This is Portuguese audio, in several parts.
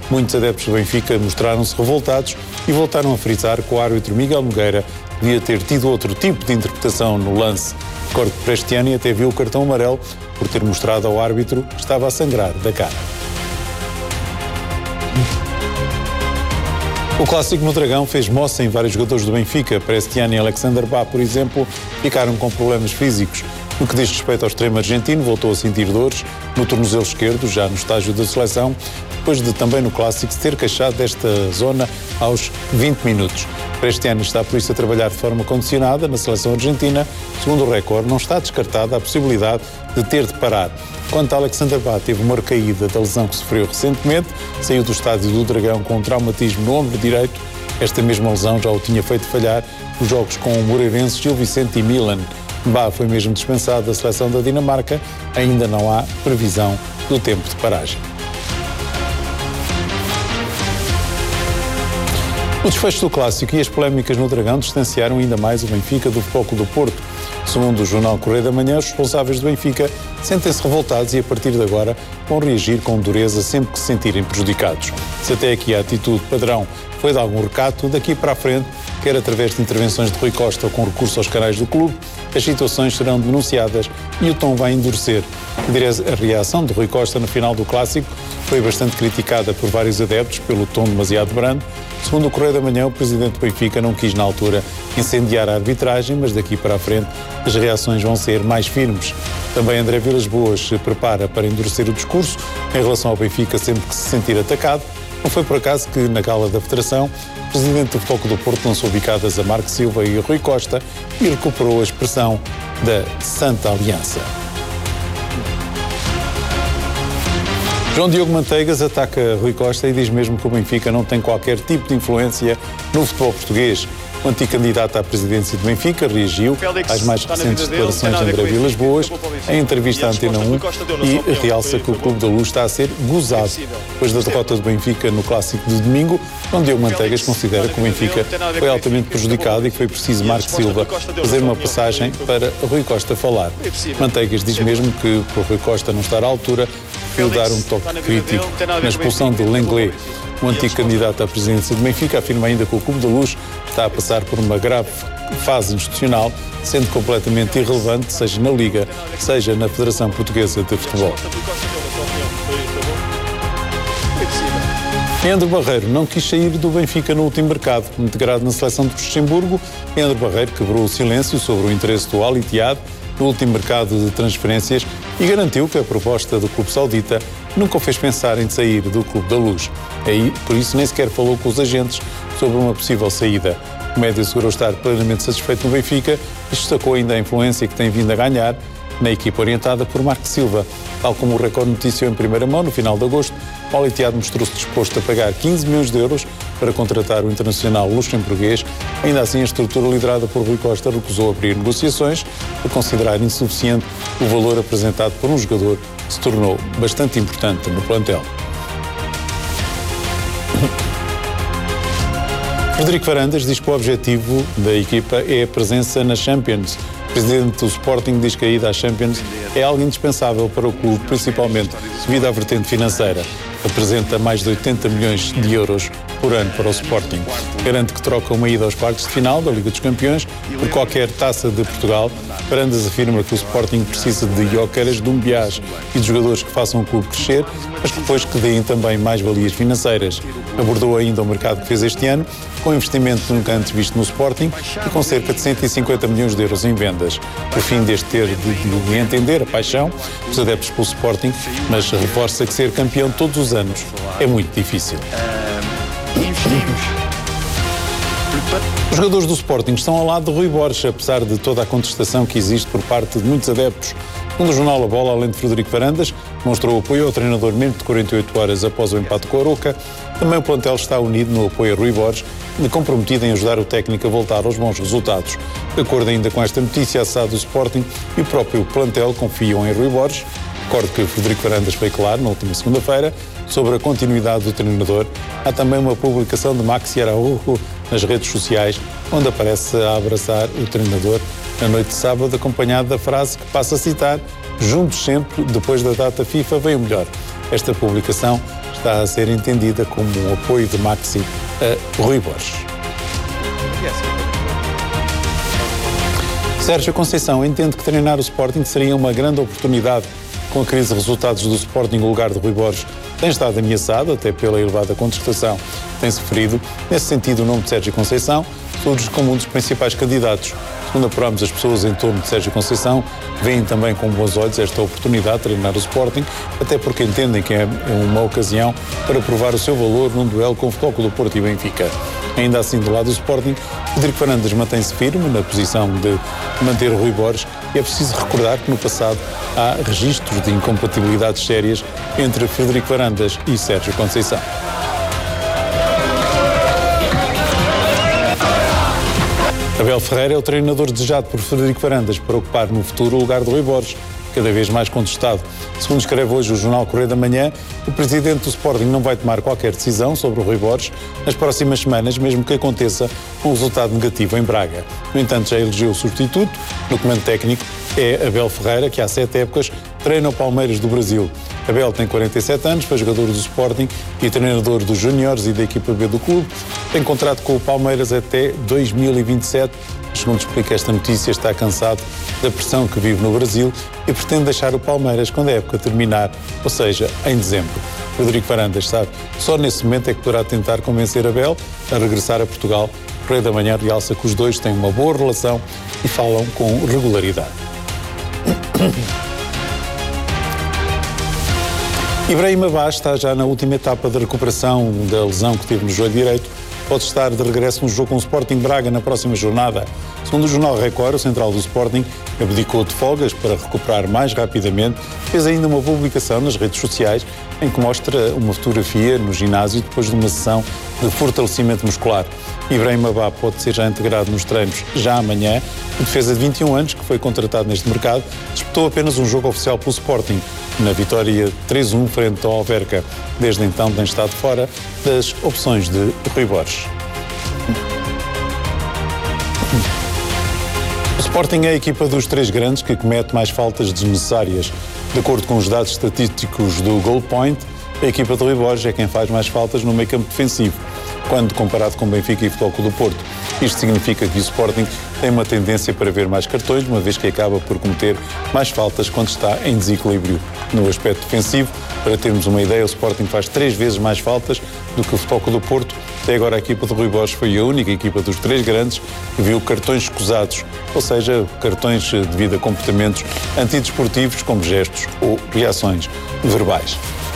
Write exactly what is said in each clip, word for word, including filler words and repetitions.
Muitos adeptos do Benfica mostraram-se revoltados e voltaram a frisar que o árbitro Miguel Nogueira devia ter tido outro tipo de interpretação no lance. Recordo que Prestiani até viu o cartão amarelo por ter mostrado ao árbitro que estava a sangrar da cara. O clássico no Dragão fez moça em vários jogadores do Benfica. Prestiani e Alexander Bá, por exemplo, ficaram com problemas físicos. No que diz respeito ao extremo argentino, voltou a sentir dores no tornozelo esquerdo, já no estágio da seleção, depois de também no clássico se ter queixado desta zona aos vinte minutos. Prestiani está por isso a trabalhar de forma condicionada na seleção argentina. Segundo o Record, não está descartada a possibilidade de ter de parar. Quanto a Alexander Bá, teve uma recaída da lesão que sofreu recentemente, saiu do estádio do Dragão com um traumatismo no ombro direito. Esta mesma lesão já o tinha feito falhar os jogos com o Moreirense, Gil Vicente e Milan. Bá foi mesmo dispensado da seleção da Dinamarca. Ainda não há previsão do tempo de paragem. O desfecho do clássico e as polémicas no Dragão distanciaram ainda mais o Benfica do Futebol Clube do Porto. Segundo o jornal Correio da Manhã, os responsáveis do Benfica sentem-se revoltados e, a partir de agora, vão reagir com dureza sempre que se sentirem prejudicados. Se até aqui a atitude padrão foi de algum recato, daqui para a frente, quer através de intervenções de Rui Costa ou com recurso aos canais do clube, as situações serão denunciadas e o tom vai endurecer. A reação de Rui Costa no final do clássico foi bastante criticada por vários adeptos pelo tom demasiado brando. Segundo o Correio da Manhã, o presidente do Benfica não quis, na altura, incendiar a arbitragem, mas daqui para a frente as reações vão ser mais firmes. Também André Vilas-Boas se prepara para endurecer o discurso em relação ao Benfica sempre que se sentir atacado. Não foi por acaso que, na gala da Federação, o presidente do Futebol Clube do Porto lançou bicadas a Marco Silva e Rui Costa e recuperou a expressão da Santa Aliança. João Diogo Manteigas ataca Rui Costa e diz mesmo que o Benfica não tem qualquer tipo de influência no futebol português. O anticandidato à presidência do Benfica reagiu às mais recentes declarações de André Vilas-Boas em entrevista à Antena um e realça que o Clube da Luz está a ser gozado. Depois da derrota do Benfica no clássico de domingo, João Diogo Manteigas considera que o Benfica foi altamente prejudicado e que foi preciso Marco Silva fazer uma passagem para Rui Costa falar. Manteigas diz mesmo que, por Rui Costa não estar à altura, preferiu dar um toque crítico na expulsão de Lenglet. O antigo candidato à presidência do Benfica afirma ainda que o Clube da Luz está a passar por uma grave fase institucional, sendo completamente irrelevante, seja na Liga, seja na Federação Portuguesa de Futebol. Ender Barreiro não quis sair do Benfica no último mercado. Integrado na seleção de Luxemburgo, Ender Barreiro quebrou o silêncio sobre o interesse do Al Ittihad no último mercado de transferências e garantiu que a proposta do clube saudita nunca o fez pensar em sair do Clube da Luz. Aí, por isso, nem sequer falou com os agentes sobre uma possível saída. O médio assegurou estar plenamente satisfeito no Benfica e destacou ainda a influência que tem vindo a ganhar na equipa orientada por Marco Silva. Tal como o Record noticiou em primeira mão, no final de agosto, o Al Ittihad mostrou-se disposto a pagar quinze milhões de euros para contratar o internacional luxemburguês. Ainda assim, a estrutura liderada por Rui Costa recusou abrir negociações por considerar insuficiente o valor apresentado por um jogador que se tornou bastante importante no plantel. Frederico Varandas diz que o objetivo da equipa é a presença na Champions. O presidente do Sporting diz que a ida à Champions é algo indispensável para o clube, principalmente devido à vertente financeira. Apresenta mais de oitenta milhões de euros por ano para o Sporting. Garante que troca uma ida aos quartos de final da Liga dos Campeões por qualquer taça de Portugal. Varandas afirma que o Sporting precisa de Gyökeres, Dumbiás e de jogadores que façam o clube crescer, mas depois que deem também mais valias financeiras. Abordou ainda o mercado que fez este ano, com investimento nunca antes visto no Sporting e com cerca de cento e cinquenta milhões de euros em vendas. Por fim deste ter de, de entender a paixão dos adeptos pelo Sporting, mas reforça que ser campeão todos os anos é muito difícil. Os jogadores do Sporting estão ao lado de Rui Borges, apesar de toda a contestação que existe por parte de muitos adeptos. Segundo o jornal A Bola, além de Frederico Varandas, mostrou apoio ao treinador menos de quarenta e oito horas após o empate com a Aroca. Também o plantel está unido no apoio a Rui Borges e comprometido em ajudar o técnico a voltar aos bons resultados. De acordo ainda com esta notícia, a S A D do Sporting e o próprio plantel confiam em Rui Borges. Recordo que Frederico Varandas foi claro na última segunda-feira sobre a continuidade do treinador. Há também uma publicação de Maxi Araujo nas redes sociais, onde aparece a abraçar o treinador na noite de sábado, acompanhado da frase que passa a citar: juntos sempre, depois da data FIFA, vem o melhor. Esta publicação está a ser entendida como um apoio de Maxi a Rui Borges. Sérgio Conceição entende que treinar o Sporting seria uma grande oportunidade. Com a crise de resultados do Sporting, o lugar de Rui Borges tem estado ameaçado, até pela elevada contestação. Tem-se referido. Nesse sentido, o nome de Sérgio Conceição surge como um dos principais candidatos. Segundo apurámos, as pessoas em torno de Sérgio Conceição veem também com bons olhos esta oportunidade de treinar o Sporting, até porque entendem que é uma ocasião para provar o seu valor num duelo com o Futebol Clube do Porto e Benfica. Ainda assim, do lado do Sporting, Frederico Varandas mantém-se firme na posição de manter Rui Borges e é preciso recordar que no passado há registros de incompatibilidades sérias entre Frederico Varandas e Sérgio Conceição. Abel Ferreira é o treinador desejado por Frederico Varandas para ocupar no futuro o lugar de Rui Borges, cada vez mais contestado. Segundo escreve hoje o jornal Correio da Manhã, o presidente do Sporting não vai tomar qualquer decisão sobre o Rui Borges nas próximas semanas, mesmo que aconteça um resultado negativo em Braga. No entanto, já elegeu o substituto. No comando técnico é Abel Ferreira, que há sete épocas treina o Palmeiras do Brasil. Abel tem quarenta e sete anos, foi jogador do Sporting e treinador dos júniores e da equipa B do clube. Tem contrato com o Palmeiras até dois mil e vinte e sete. Segundo explica esta notícia, está cansado da pressão que vive no Brasil e pretende deixar o Palmeiras quando a época terminar, ou seja, em dezembro. Frederico Varandas sabe, só nesse momento é que poderá tentar convencer Abel a regressar a Portugal. O Correio da Manhã realça que os dois têm uma boa relação e falam com regularidade. Ibrahima Ba está já na última etapa da recuperação da lesão que teve no joelho direito. Pode estar de regresso no jogo com o Sporting Braga na próxima jornada. Segundo o jornal Record, o central do Sporting abdicou de folgas para recuperar mais rapidamente. Fez ainda uma publicação nas redes sociais em que mostra uma fotografia no ginásio depois de uma sessão de fortalecimento muscular. Ibrahima Ba pode ser já integrado nos treinos já amanhã. O defesa de vinte e um anos, que foi contratado neste mercado, disputou apenas um jogo oficial pelo Sporting, na vitória três a um frente ao Alverca. Desde então tem estado fora das opções de Rui Borges. O Sporting é a equipa dos três grandes que comete mais faltas desnecessárias. De acordo com os dados estatísticos do Goal Point, a equipa de Rui Borges é quem faz mais faltas no meio campo defensivo, quando comparado com Benfica e Futebol Clube do Porto. Isto significa que o Sporting tem uma tendência para ver mais cartões, uma vez que acaba por cometer mais faltas quando está em desequilíbrio. No aspecto defensivo, para termos uma ideia, o Sporting faz três vezes mais faltas do que o Futebol Clube do Porto. Até agora a equipa de Rui Borges foi a única equipa dos três grandes que viu cartões escusados, ou seja, cartões devido a comportamentos antidesportivos como gestos ou reações verbais.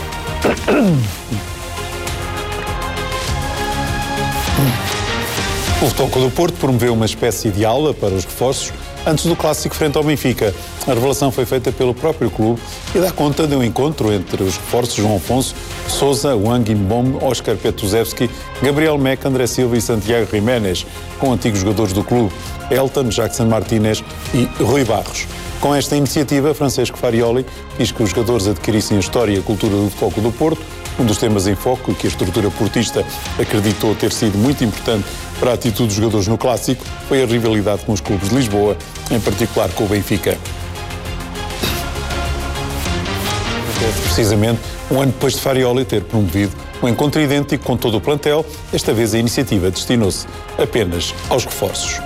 O Futebol Clube do Porto promoveu uma espécie de aula para os reforços antes do clássico frente ao Benfica. A revelação foi feita pelo próprio clube e dá conta de um encontro entre os reforços João Afonso, Sousa, Wang Imbom, Oscar Petrusevski, Gabriel Meca, André Silva e Santiago Jiménez, com antigos jogadores do clube, Elton, Jackson Martínez e Rui Barros. Com esta iniciativa, Francesco Farioli diz que os jogadores adquirissem a história e a cultura do Futebol Clube do Porto, um dos temas em foco e que a estrutura portista acreditou ter sido muito importante para a atitude dos jogadores no clássico, foi a rivalidade com os clubes de Lisboa, em particular com o Benfica. Precisamente um ano depois de Farioli ter promovido um encontro idêntico com todo o plantel, desta vez a iniciativa destinou-se apenas aos reforços.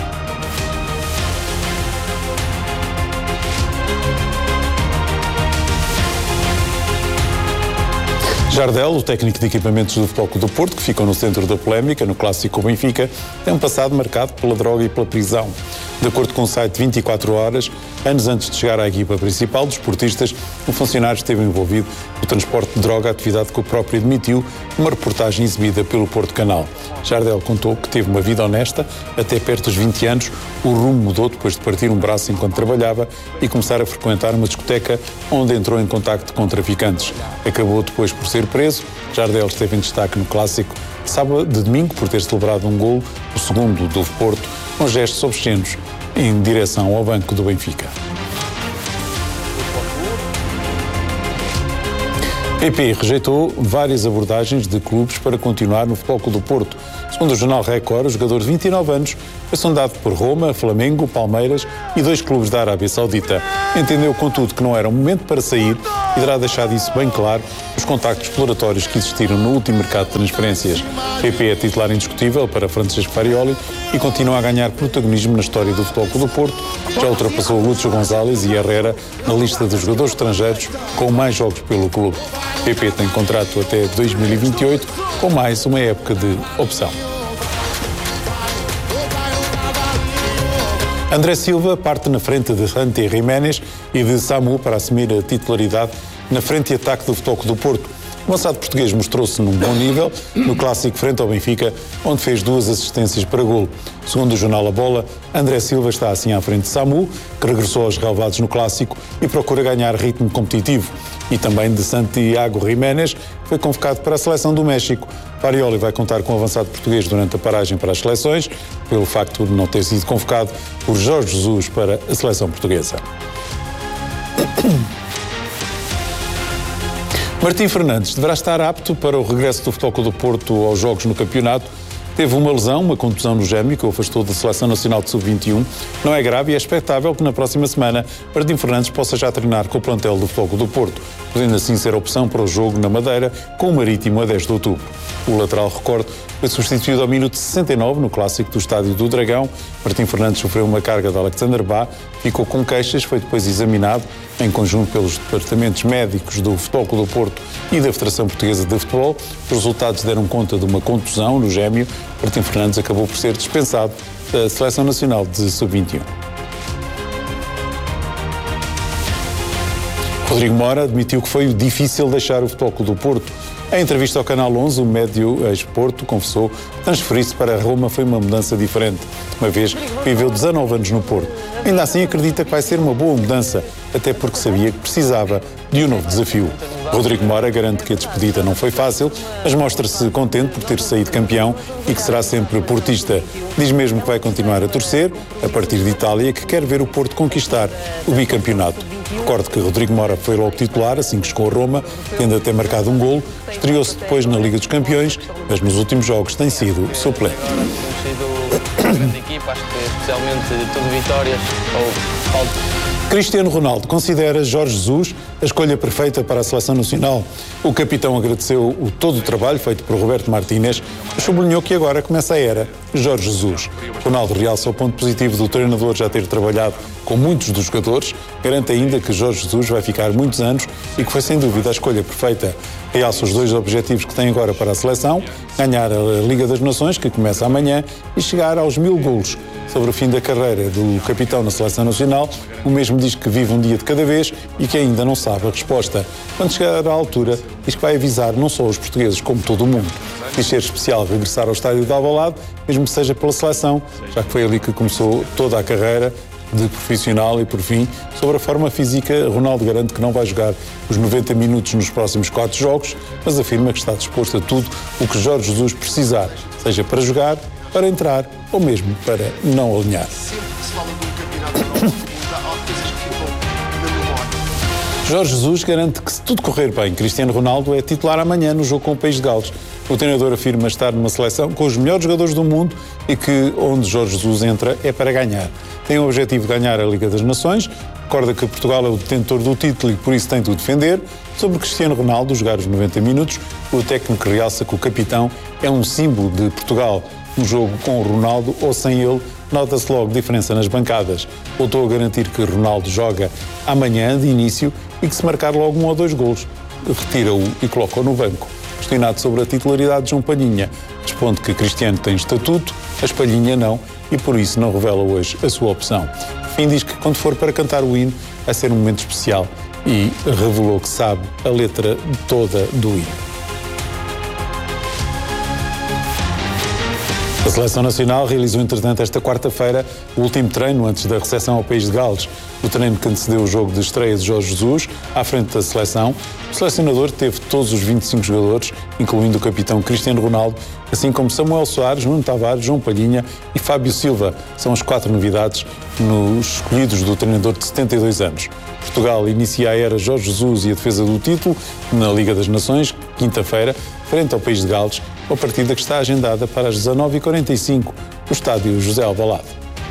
Jardel, o técnico de equipamentos do Futebol Clube do Porto, que ficou no centro da polémica no clássico Benfica, tem um passado marcado pela droga e pela prisão. De acordo com o site vinte e quatro horas, anos antes de chegar à equipa principal dos portistas, o funcionário esteve envolvido no transporte de droga, atividade que o próprio admitiu numa reportagem exibida pelo Porto Canal. Jardel contou que teve uma vida honesta até perto dos vinte anos. O rumo mudou depois de partir um braço enquanto trabalhava e começar a frequentar uma discoteca onde entrou em contacto com traficantes. Acabou depois por ser preso. Jardel esteve em destaque no clássico sábado de domingo por ter celebrado um golo, o segundo do Porto, com gestos obscenos em direção ao banco do Benfica. P P rejeitou várias abordagens de clubes para continuar no Futebol Clube do Porto. Segundo o jornal Record, o jogador de vinte e nove anos foi sondado por Roma, Flamengo, Palmeiras e dois clubes da Arábia Saudita. Entendeu, contudo, que não era o momento para sair e terá deixado isso bem claro nos contactos exploratórios que existiram no último mercado de transferências. P P é titular indiscutível para Francisco Farioli e continua a ganhar protagonismo na história do Futebol Clube do Porto. Já ultrapassou Lúcio González e Herrera na lista dos jogadores estrangeiros com mais jogos pelo clube. P P tem contrato até dois mil e vinte e oito, com mais uma época de opção. André Silva parte na frente de Santi Jiménez e de Samu para assumir a titularidade na frente e ataque do Futebol Clube do Porto. O avançado português mostrou-se num bom nível no clássico frente ao Benfica, onde fez duas assistências para golo. Segundo o jornal A Bola, André Silva está assim à frente de Samu, que regressou aos relevados no clássico e procura ganhar ritmo competitivo. E também de Santiago Jiménez, que foi convocado para a seleção do México. Farioli vai contar com o avançado português durante a paragem para as seleções, pelo facto de não ter sido convocado por Jorge Jesus para a seleção portuguesa. Martim Fernandes deverá estar apto para o regresso do Futebol Clube do Porto aos jogos no campeonato. Teve uma lesão, uma contusão no gêmeo, que o afastou da Seleção Nacional de sub vinte e um. Não é grave e é expectável que na próxima semana Martim Fernandes possa já treinar com o plantel do Futebol Clube do Porto, podendo assim ser a opção para o jogo na Madeira com o Marítimo a dez de outubro. O lateral, recorde, foi substituído ao minuto sessenta e nove no clássico do Estádio do Dragão. Martim Fernandes sofreu uma carga de Alexander Bá, ficou com queixas, foi depois examinado em conjunto pelos departamentos médicos do Futebol Clube do Porto e da Federação Portuguesa de Futebol. Os resultados deram conta de uma contusão no gêmeo. Martim Fernandes acabou por ser dispensado da Seleção Nacional de sub vinte e um. Rodrigo Mora admitiu que foi difícil deixar o Futebol Clube do Porto. Em entrevista ao Canal onze, o médio ex-Porto confessou que transferir-se para Roma foi uma mudança diferente, uma vez que viveu dezanove anos no Porto. Ainda assim acredita que vai ser uma boa mudança, até porque sabia que precisava de um novo desafio. Rodrigo Mora garante que a despedida não foi fácil, mas mostra-se contente por ter saído campeão e que será sempre portista. Diz mesmo que vai continuar a torcer, a partir de Itália, que quer ver o Porto conquistar o bicampeonato. Recordo que Rodrigo Mora foi logo titular, assim que chegou a Roma, tendo até marcado um golo, estreou-se depois na Liga dos Campeões, mas nos últimos jogos tem sido suplente. Temos sido uma grande equipa, acho que especialmente tudo vitórias ou falta. Cristiano Ronaldo considera Jorge Jesus a escolha perfeita para a Seleção Nacional. O capitão agradeceu o, todo o trabalho feito por Roberto Martínez, mas sublinhou que agora começa a era Jorge Jesus. Ronaldo realça o ponto positivo do treinador já ter trabalhado com muitos dos jogadores, garante ainda que Jorge Jesus vai ficar muitos anos e que foi sem dúvida a escolha perfeita. Realça os dois objetivos que tem agora para a seleção: ganhar a Liga das Nações, que começa amanhã, e chegar aos mil golos. Sobre o fim da carreira do capitão na Seleção Nacional, o mesmo diz que vive um dia de cada vez e que ainda não sabe a resposta. Quando chegar à altura, diz que vai avisar não só os portugueses, como todo o mundo. Diz ser especial regressar ao estádio de Alvalade, mesmo que seja pela seleção, já que foi ali que começou toda a carreira de profissional. E, por fim, sobre a forma física, Ronaldo garante que não vai jogar os noventa minutos nos próximos quatro jogos, mas afirma que está disposto a tudo o que Jorge Jesus precisar, seja para jogar, para entrar ou mesmo para não alinhar. Jorge Jesus garante que, se tudo correr bem, Cristiano Ronaldo é titular amanhã no jogo com o País de Gales. O treinador afirma estar numa seleção com os melhores jogadores do mundo e que onde Jorge Jesus entra é para ganhar. Tem o objetivo de ganhar a Liga das Nações. Recorda que Portugal é o detentor do título e por isso tem de o defender. Sobre Cristiano Ronaldo jogar os noventa minutos, o técnico realça que o capitão é um símbolo de Portugal. No jogo com o Ronaldo ou sem ele, nota-se logo diferença nas bancadas. Voltou a garantir que Ronaldo joga amanhã de início e que se marcar logo um ou dois golos, retira-o e coloca-o no banco. Questionado sobre a titularidade de João Palhinha, responde que Cristiano tem estatuto, a Palhinha não, e por isso não revela hoje a sua opção. Por fim, diz que quando for para cantar o hino vai ser um momento especial e revelou que sabe a letra toda do hino. A Seleção Nacional realizou, entretanto, esta quarta-feira o último treino antes da recepção ao País de Gales. o treino que antecedeu o jogo de estreia de Jorge Jesus, à frente da seleção. O selecionador teve todos os vinte e cinco jogadores, incluindo o capitão Cristiano Ronaldo, assim como Samuel Soares, Nuno Tavares, João Palhinha e Fábio Silva. São as quatro novidades nos escolhidos do treinador de setenta e dois anos. Portugal inicia a era Jorge Jesus e a defesa do título na Liga das Nações, quinta-feira, frente ao País de Gales, a partida que está agendada para as dezanove e quarenta e cinco no estádio José Alvalade.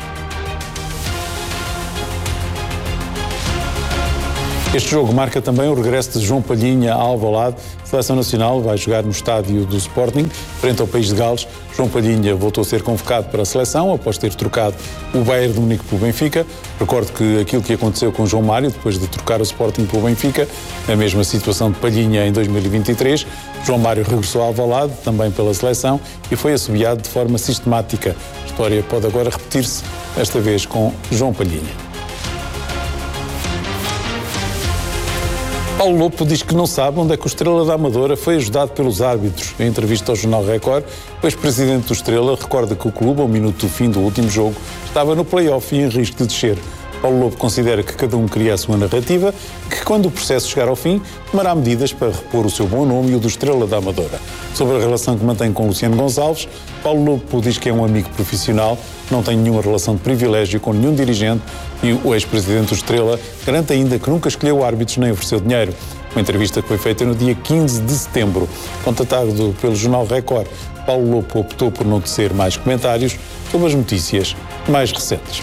Este jogo marca também o regresso de João Palhinha a Alvalade. A Seleção Nacional vai jogar no estádio do Sporting, frente ao País de Gales. João Palhinha voltou a ser convocado para a seleção após ter trocado o Bayern de Munique pelo Benfica. Recordo que aquilo que aconteceu com João Mário, depois de trocar o Sporting pelo Benfica, a mesma situação de Palhinha em dois mil e vinte e três. João Mário regressou a Alvalade, também pela seleção, e foi assobiado de forma sistemática. A história pode agora repetir-se, esta vez com João Palhinha. Paulo Lopo diz que não sabe onde é que o Estrela da Amadora foi ajudado pelos árbitros. Em entrevista ao Jornal Record, o ex-presidente do Estrela recorda que o clube, ao minuto do fim do último jogo, estava no play-off e em risco de descer. Paulo Lopo considera que cada um cria a sua narrativa e que, quando o processo chegar ao fim, tomará medidas para repor o seu bom nome e o do Estrela da Amadora. Sobre a relação que mantém com Luciano Gonçalves, Paulo Lopo diz que é um amigo profissional, não tem nenhuma relação de privilégio com nenhum dirigente e o ex-presidente do Estrela garante ainda que nunca escolheu árbitros nem ofereceu dinheiro. Uma entrevista que foi feita no dia quinze de setembro. Contatado pelo Jornal Record, Paulo Lopo optou por não tecer mais comentários sobre as notícias mais recentes.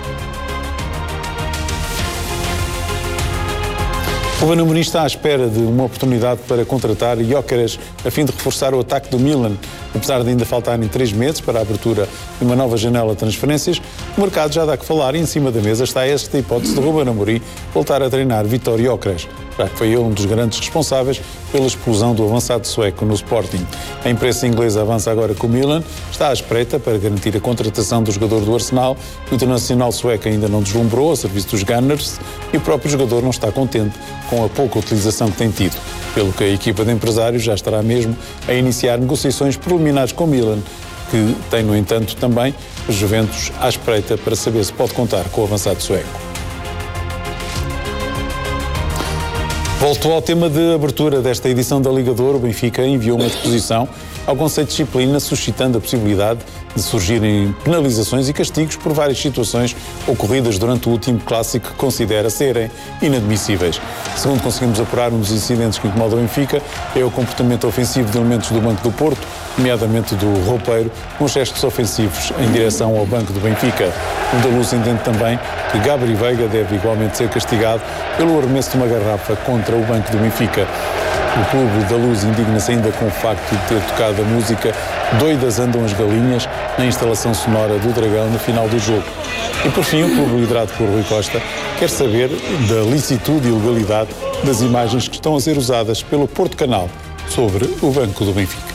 O Ruben Amorim está à espera de uma oportunidade para contratar Gyökeres a fim de reforçar o ataque do Milan. Apesar de ainda faltarem três meses para a abertura de uma nova janela de transferências, o mercado já dá que falar e em cima da mesa está esta hipótese de Ruben Amorim voltar a treinar Vitor Gyökeres, já que foi ele um dos grandes responsáveis pela explosão do avançado sueco no Sporting. A imprensa inglesa avança agora que o Milan está à espreita para garantir a contratação do jogador do Arsenal. O internacional sueco ainda não deslumbrou a serviço dos Gunners e o próprio jogador não está contente com a pouca utilização que tem tido, pelo que a equipa de empresários já estará mesmo a iniciar negociações preliminares com o Milan, que tem, no entanto, também os Juventus à espreita para saber se pode contar com o avançado sueco. Volto ao tema de abertura desta edição da Liga de Ouro. O Benfica enviou uma disposição ao Conselho de Disciplina, suscitando a possibilidade de surgirem penalizações e castigos por várias situações ocorridas durante o último clássico que considera serem inadmissíveis. Segundo conseguimos apurar, um dos incidentes que incomoda o Benfica é o comportamento ofensivo de elementos do Banco do Porto, nomeadamente do roupeiro, com gestos ofensivos em direção ao Banco do Benfica. O da Luz entende também que Gabriel Veiga deve igualmente ser castigado pelo arremesso de uma garrafa contra o Banco do Benfica. O Clube da Luz indigna-se ainda com o facto de ter tocado a música Doidas Andam as Galinhas na instalação sonora do Dragão no final do jogo. E por fim, o clube liderado por Rui Costa quer saber da licitude e legalidade das imagens que estão a ser usadas pelo Porto Canal sobre o Banco do Benfica.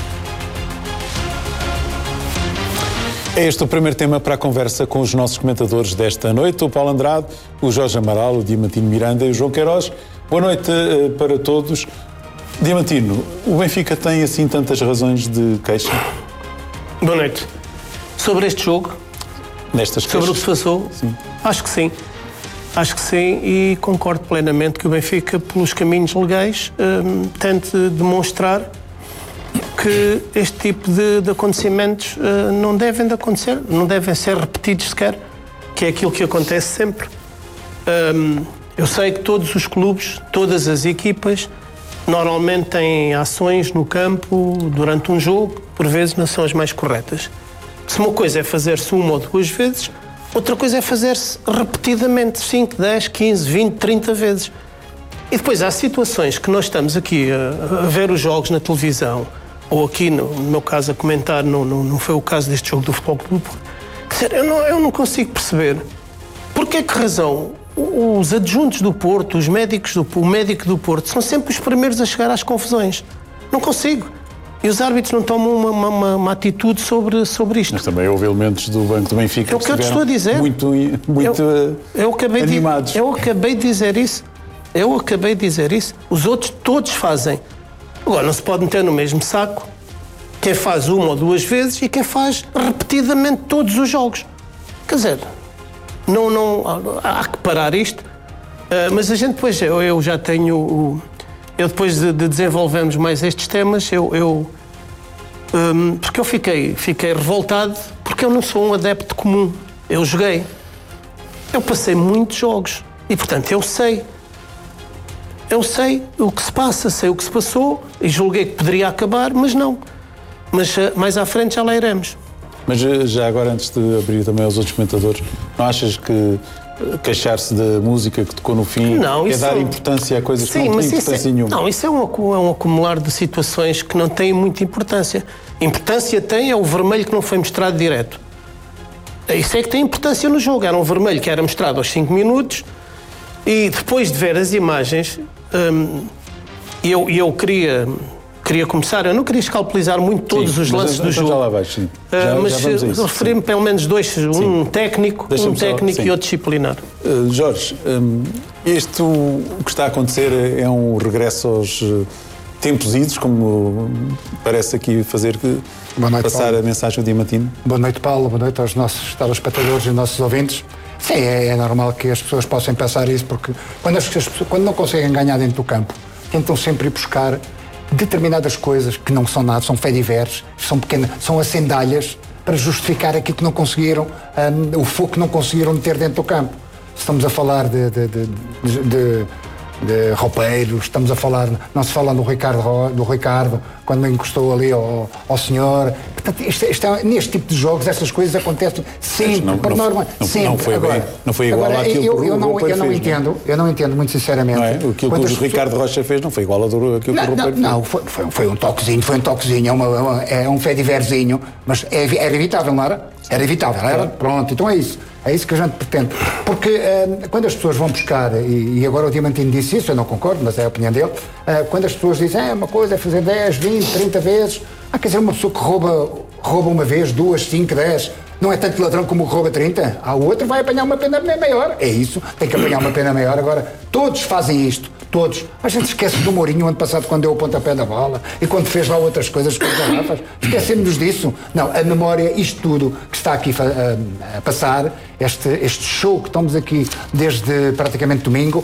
É este o primeiro tema para a conversa com os nossos comentadores desta noite, o Paulo Andrade, o Jorge Amaral, o Diamantino Miranda e o João Queiroz. Boa noite uh, para todos. Diamantino, o Benfica tem assim tantas razões de queixa? Boa noite. Sobre este jogo, Nestas sobre queixas? o que se passou, sim. acho que sim. Acho que sim e concordo plenamente que o Benfica, pelos caminhos legais, um, tente demonstrar que este tipo de, de acontecimentos uh, não devem de acontecer, não devem ser repetidos sequer, que é aquilo que acontece sempre. Um, eu sei que todos os clubes, todas as equipas, normalmente têm ações no campo durante um jogo, por vezes não são as mais corretas. Se uma coisa é fazer-se uma ou duas vezes, outra coisa é fazer-se repetidamente cinco, dez, quinze, vinte, trinta vezes. E depois há situações que nós estamos aqui a, a ver os jogos na televisão, ou aqui, no, no meu caso, a comentar, não, não, não foi o caso deste jogo do Futebol Clube. Quer dizer, eu não, eu não consigo perceber por que razão os adjuntos do Porto, os médicos do, o médico do Porto, são sempre os primeiros a chegar às confusões. Não consigo. E os árbitros não tomam uma, uma, uma atitude sobre, sobre isto. Mas também houve elementos do Banco do Benfica é o que, que eu te estou a dizer. muito, muito eu, eu acabei animados. De, eu acabei de dizer isso. Eu acabei de dizer isso. Os outros todos fazem. Agora, não se pode meter no mesmo saco quem faz uma ou duas vezes e quem faz repetidamente todos os jogos. Quer dizer, não, não, há que parar isto, uh, mas a gente depois, eu, eu já tenho, o, eu depois de, de desenvolvermos mais estes temas, eu, eu um, porque eu fiquei, fiquei revoltado, porque eu não sou um adepto comum, eu joguei, eu passei muitos jogos e, portanto, eu sei, eu sei o que se passa, sei o que se passou e julguei que poderia acabar, mas não, mas uh, mais à frente já lá iremos. Mas já agora, antes de abrir também aos outros comentadores, não achas que queixar-se da música que tocou no fim não, é dar é... importância a coisas Sim, que não têm importância é... nenhuma? Não, isso é um, é um acumular de situações que não têm muita importância. Importância tem é o vermelho que não foi mostrado direto. Isso é que tem importância no jogo. Era um vermelho que era mostrado aos cinco minutos e depois de ver as imagens, hum, eu, eu queria... Queria começar, eu não queria escalpelizar muito todos sim, os lances então, do jogo. Já lá vais, sim. Já, uh, mas referi-me pelo menos dois, um sim. técnico, um técnico só, e outro disciplinar. Uh, Jorge, um, isto o que está a acontecer é um regresso aos uh, tempos idos, como parece aqui fazer que noite, passar Paulo. A mensagem diamantina. Boa noite, Paulo, boa noite aos nossos telespectadores e nossos ouvintes. Sim, é, é normal que as pessoas possam pensar isso, porque quando, as, as pessoas, quando não conseguem ganhar dentro do campo, tentam sempre ir buscar determinadas coisas que não são nada, são fediveres, são pequenas, são acendalhas para justificar aquilo que não conseguiram, um, o fogo que não conseguiram meter dentro do campo. Estamos a falar de, de, de, de, de, de roupeiros, estamos a falar, não se fala do Ricardo, do Ricardo quando encostou ali ao, ao senhor. Portanto, isto, isto é, neste tipo de jogos, estas coisas acontecem sempre, não, por não, norma, não, sempre. Não foi, agora, bem, não foi igual agora, àquilo eu, que eu o não, Roupeiro eu não fez, entendo, não? eu não entendo muito sinceramente. Não é? Aquilo que o pessoas... Ricardo Rocha fez não foi igual ao do, aquilo não, que o Roupeiro não, não, foi, foi, foi um toquezinho, foi um toquezinho, é, uma, é um fediverzinho, mas é, era evitável, não era? Era evitável, era? É. Pronto, então é isso. É isso que a gente pretende. Porque uh, quando as pessoas vão buscar, e, e agora o Diamantino disse isso, eu não concordo, mas é a opinião dele, uh, quando as pessoas dizem, é uma coisa é fazer dez, vinte, trinta vezes, ah, quer dizer, uma pessoa que rouba, rouba uma vez, duas, cinco, dez, não é tanto ladrão como o que rouba trinta, ah, o outro vai apanhar uma pena maior. É isso, tem que apanhar uma pena maior. Agora, todos fazem isto. Todos. A gente esquece do Mourinho ano passado quando deu o pontapé da bola e quando fez lá outras coisas com as garrafas. Esquecemos disso. Não, a memória, isto tudo que está aqui a, a passar, este, este show que estamos aqui desde praticamente domingo,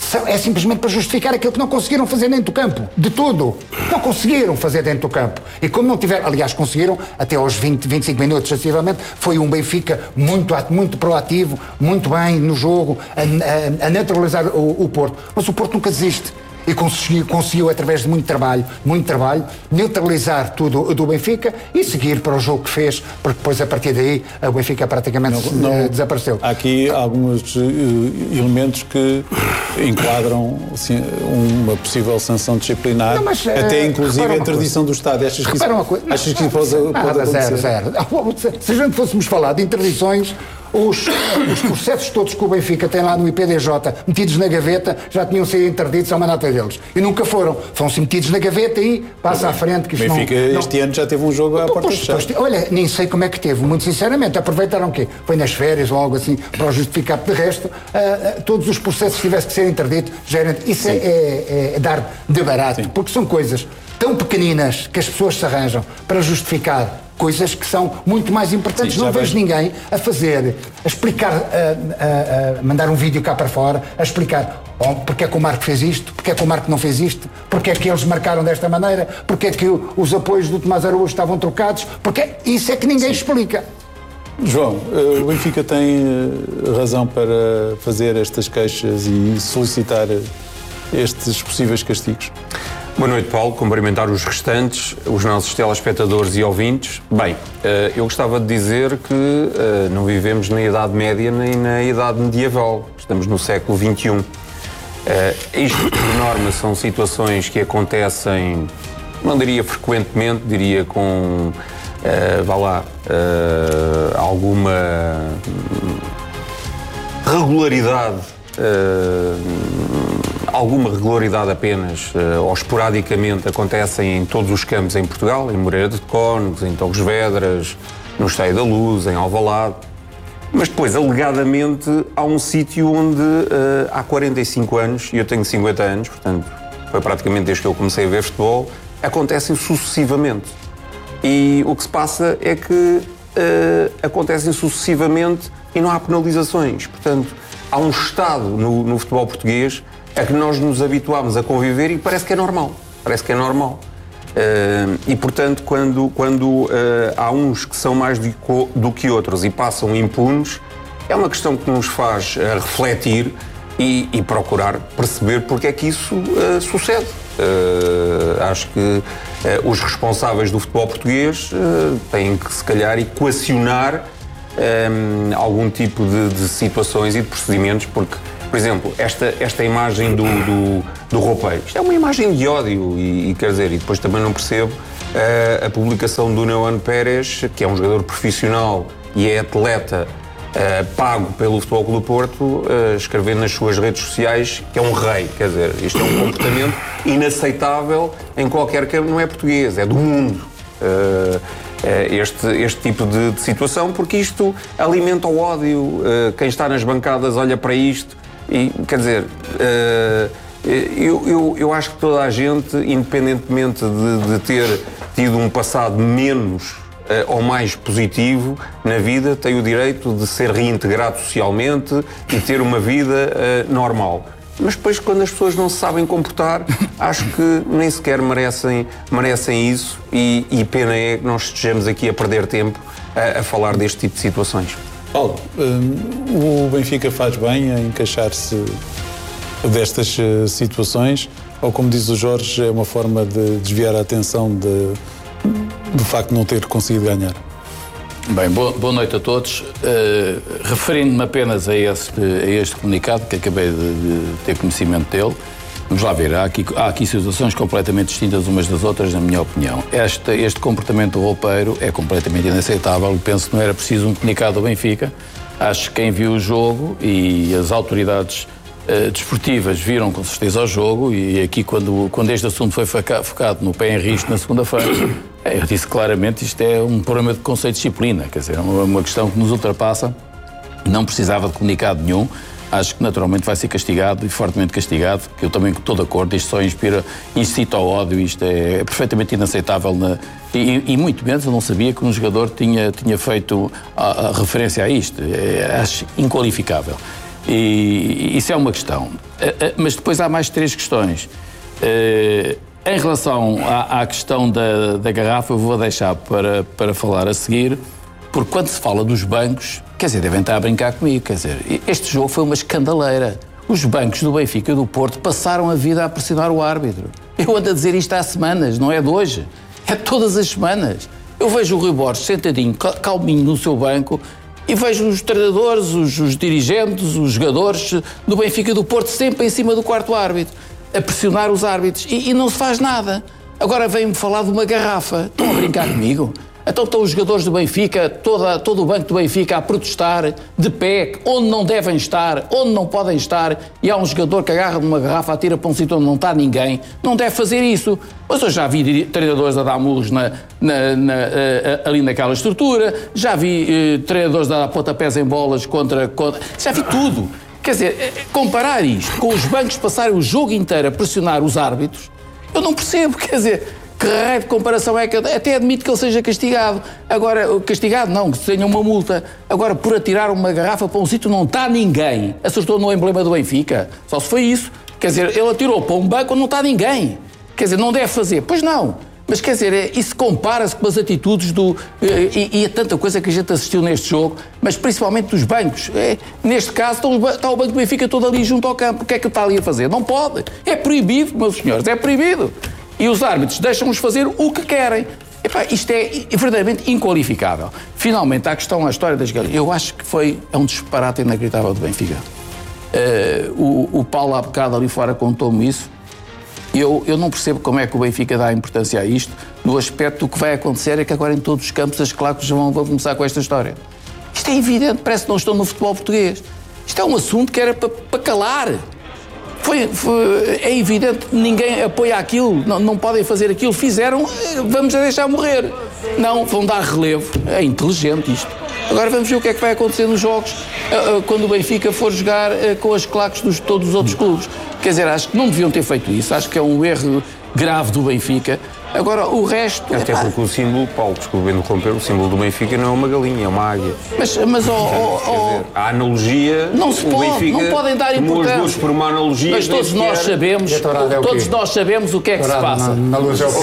é simplesmente para justificar aquilo que não conseguiram fazer dentro do campo. De tudo. Não conseguiram fazer dentro do campo. E como não tiveram, aliás, conseguiram, até aos vinte, vinte e cinco minutos, excessivamente, foi um Benfica muito, muito proativo, muito bem no jogo, a, a, a neutralizar o, o Porto. Mas o Porto nunca desiste. E conseguiu, conseguiu, através de muito trabalho, muito trabalho, neutralizar tudo do Benfica e seguir para o jogo que fez, porque depois, a partir daí, o Benfica praticamente não, não, desapareceu. Há aqui alguns uh, elementos que enquadram assim, uma possível sanção disciplinar, não, mas, uh, até inclusive a interdição do Estado. Achas que isso, achas que isso pode, pode nada, zero, zero. Se a gente fôssemos falar de interdições, Os, os processos todos que o Benfica tem lá no I P D J metidos na gaveta já tinham sido interditos a manata deles e nunca foram, foram-se metidos na gaveta e passa à frente que o Benfica não, este não... ano já teve um jogo à então, porta fechada. Olha, nem sei como é que teve, muito sinceramente, aproveitaram o quê? Foi nas férias ou algo assim para o justificar. De resto, uh, uh, todos os processos tivessem que ser interditos, já era, isso é, é, é dar de barato. Sim. Porque são coisas tão pequeninas que as pessoas se arranjam para justificar coisas que são muito mais importantes. Sim, não vejo bem. Ninguém a fazer, a explicar, a, a, a mandar um vídeo cá para fora, a explicar oh, porque é que o Marco fez isto, porque é que o Marco não fez isto, porque é que eles marcaram desta maneira, porque é que o, os apoios do Tomás Araújo estavam trocados, porque isso é que ninguém Sim. explica. João, o Benfica tem razão para fazer estas queixas e solicitar estes possíveis castigos? Boa noite, Paulo. Cumprimentar os restantes, os nossos telespectadores e ouvintes. Bem, eu gostava de dizer que não vivemos na Idade Média nem na Idade Medieval. Estamos no século vinte e um. Isto, por norma, são situações que acontecem, não diria frequentemente, diria com, vá lá, alguma regularidade. Alguma regularidade apenas, uh, ou esporadicamente, acontecem em todos os campos em Portugal, em Moreira de Cónegos, em Torres Vedras, no Estádio da Luz, em Alvalade. Mas depois, alegadamente, há um sítio onde uh, há quarenta e cinco anos, e eu tenho cinquenta anos, portanto, foi praticamente desde que eu comecei a ver futebol, acontecem sucessivamente. E o que se passa é que uh, acontecem sucessivamente e não há penalizações. Portanto, há um estado no, no futebol português a que nós nos habituámos a conviver e parece que é normal. Parece que é normal. Uh, e, portanto, quando, quando uh, há uns que são mais do, do que outros e passam impunes, é uma questão que nos faz uh, refletir e, e procurar perceber porque é que isso uh, sucede. Uh, acho que uh, os responsáveis do futebol português uh, têm que, se calhar, equacionar um, algum tipo de, de situações e de procedimentos, porque, por exemplo, esta, esta imagem do, do, do roupeiro, isto é uma imagem de ódio e, e quer dizer, e depois também não percebo uh, a publicação do Neon Pérez, que é um jogador profissional e é atleta uh, pago pelo Futebol Clube do Porto, uh, escrevendo nas suas redes sociais que é um rei. Quer dizer, isto é um comportamento inaceitável em qualquer campo, não é português, é do mundo. Uh, Este, este tipo de, de situação, porque isto alimenta o ódio. Quem está nas bancadas olha para isto e, quer dizer, eu, eu, eu acho que toda a gente, independentemente de, de ter tido um passado menos ou mais positivo na vida, tem o direito de ser reintegrado socialmente e ter uma vida normal. Mas depois, quando as pessoas não se sabem comportar, acho que nem sequer merecem, merecem isso e, e pena é que nós estejamos aqui a perder tempo a, a falar deste tipo de situações. Paulo, um, o Benfica faz bem a encaixar-se destas uh, situações ou, como diz o Jorge, é uma forma de desviar a atenção de, do facto de não ter conseguido ganhar? Bem, boa, boa noite a todos. Uh, referindo-me apenas a este, a este comunicado, que acabei de, de ter conhecimento dele, vamos lá ver, há aqui, há aqui situações completamente distintas umas das outras, na minha opinião. Este, este comportamento do roupeiro é completamente inaceitável. Penso que não era preciso um comunicado do Benfica. Acho que quem viu o jogo e as autoridades uh, desportivas viram com certeza o jogo, e aqui quando, quando este assunto foi focado no pé em risco na segunda-feira, eu disse claramente, isto é um problema de conceito de disciplina, quer dizer, é uma questão que nos ultrapassa, não precisava de comunicado nenhum. Acho que naturalmente vai ser castigado e fortemente castigado, que eu também estou de acordo, isto só inspira, incita ao ódio, isto é, é perfeitamente inaceitável na, e, e muito menos eu não sabia que um jogador tinha, tinha feito a, a referência a isto, é, acho inqualificável. E isso é uma questão, mas depois há mais três questões. Em relação à, à questão da, da garrafa, eu vou deixar para, para falar a seguir, porque quando se fala dos bancos, quer dizer, devem estar a brincar comigo, quer dizer, este jogo foi uma escandaleira. Os bancos do Benfica e do Porto passaram a vida a pressionar o árbitro. Eu ando a dizer isto há semanas, não é de hoje, é todas as semanas. Eu vejo o Rui Borges sentadinho, calminho no seu banco, e vejo os treinadores, os, os dirigentes, os jogadores do Benfica e do Porto sempre em cima do quarto árbitro, a pressionar os árbitros, e, e não se faz nada. Agora vem-me falar de uma garrafa. Estão a brincar comigo? Então estão os jogadores do Benfica, toda, todo o banco do Benfica a protestar de pé, onde não devem estar, onde não podem estar, e há um jogador que agarra numa garrafa, atira para um sítio onde não está ninguém. Não deve fazer isso. Mas eu já vi treinadores a dar murros na, na, na, ali naquela estrutura, já vi eh, treinadores a dar pontapés em bolas contra, contra... Já vi tudo. Quer dizer, comparar isto com os bancos passarem o jogo inteiro a pressionar os árbitros, eu não percebo, quer dizer, que raio de comparação é que... Até admito que ele seja castigado. Agora, castigado não, que tenha uma multa. Agora, por atirar uma garrafa para um sítio não está ninguém, acertou no emblema do Benfica, só se foi isso. Quer dizer, ele atirou para um banco onde não está ninguém. Quer dizer, não deve fazer. Pois não. Mas quer dizer, isso compara-se com as atitudes do... E, e a tanta coisa que a gente assistiu neste jogo, mas principalmente dos bancos. É, neste caso, está o Banco do Benfica todo ali junto ao campo. O que é que ele está ali a fazer? Não pode. É proibido, meus senhores, é proibido. E os árbitros deixam-nos fazer o que querem. Epá, isto é verdadeiramente inqualificável. Finalmente, há a questão, a história das galinhas. Eu acho que foi é um disparate inacreditável do Benfica. Uh, o, o Paulo, há bocado ali fora, contou-me isso. Eu, eu não percebo como é que o Benfica dá importância a isto, no aspecto do que vai acontecer é que agora em todos os campos as claques vão, vão começar com esta história. Isto é evidente, parece que não estão no futebol português. Isto é um assunto que era para, para calar. Foi, foi, é evidente que ninguém apoia aquilo, não, não podem fazer aquilo, fizeram, vamos a deixar morrer. Não, vão dar relevo, é inteligente isto. Agora vamos ver o que é que vai acontecer nos jogos quando o Benfica for jogar com as claques de todos os outros clubes. Quer dizer, acho que não deviam ter feito isso, acho que é um erro grave do Benfica. Agora, o resto... Até epá, porque o símbolo, Paulo, desculpe interromper, o símbolo do Benfica não é uma galinha, é uma águia. Mas, mas oh, oh, Quer dizer, oh, a analogia, não se o pode, Benfica não podem dar tomou as importância. duas por uma analogia. Mas todos nós sabemos, E a tourada é o todos quê? nós sabemos o que é que se Dourado passa. Na, na luz é o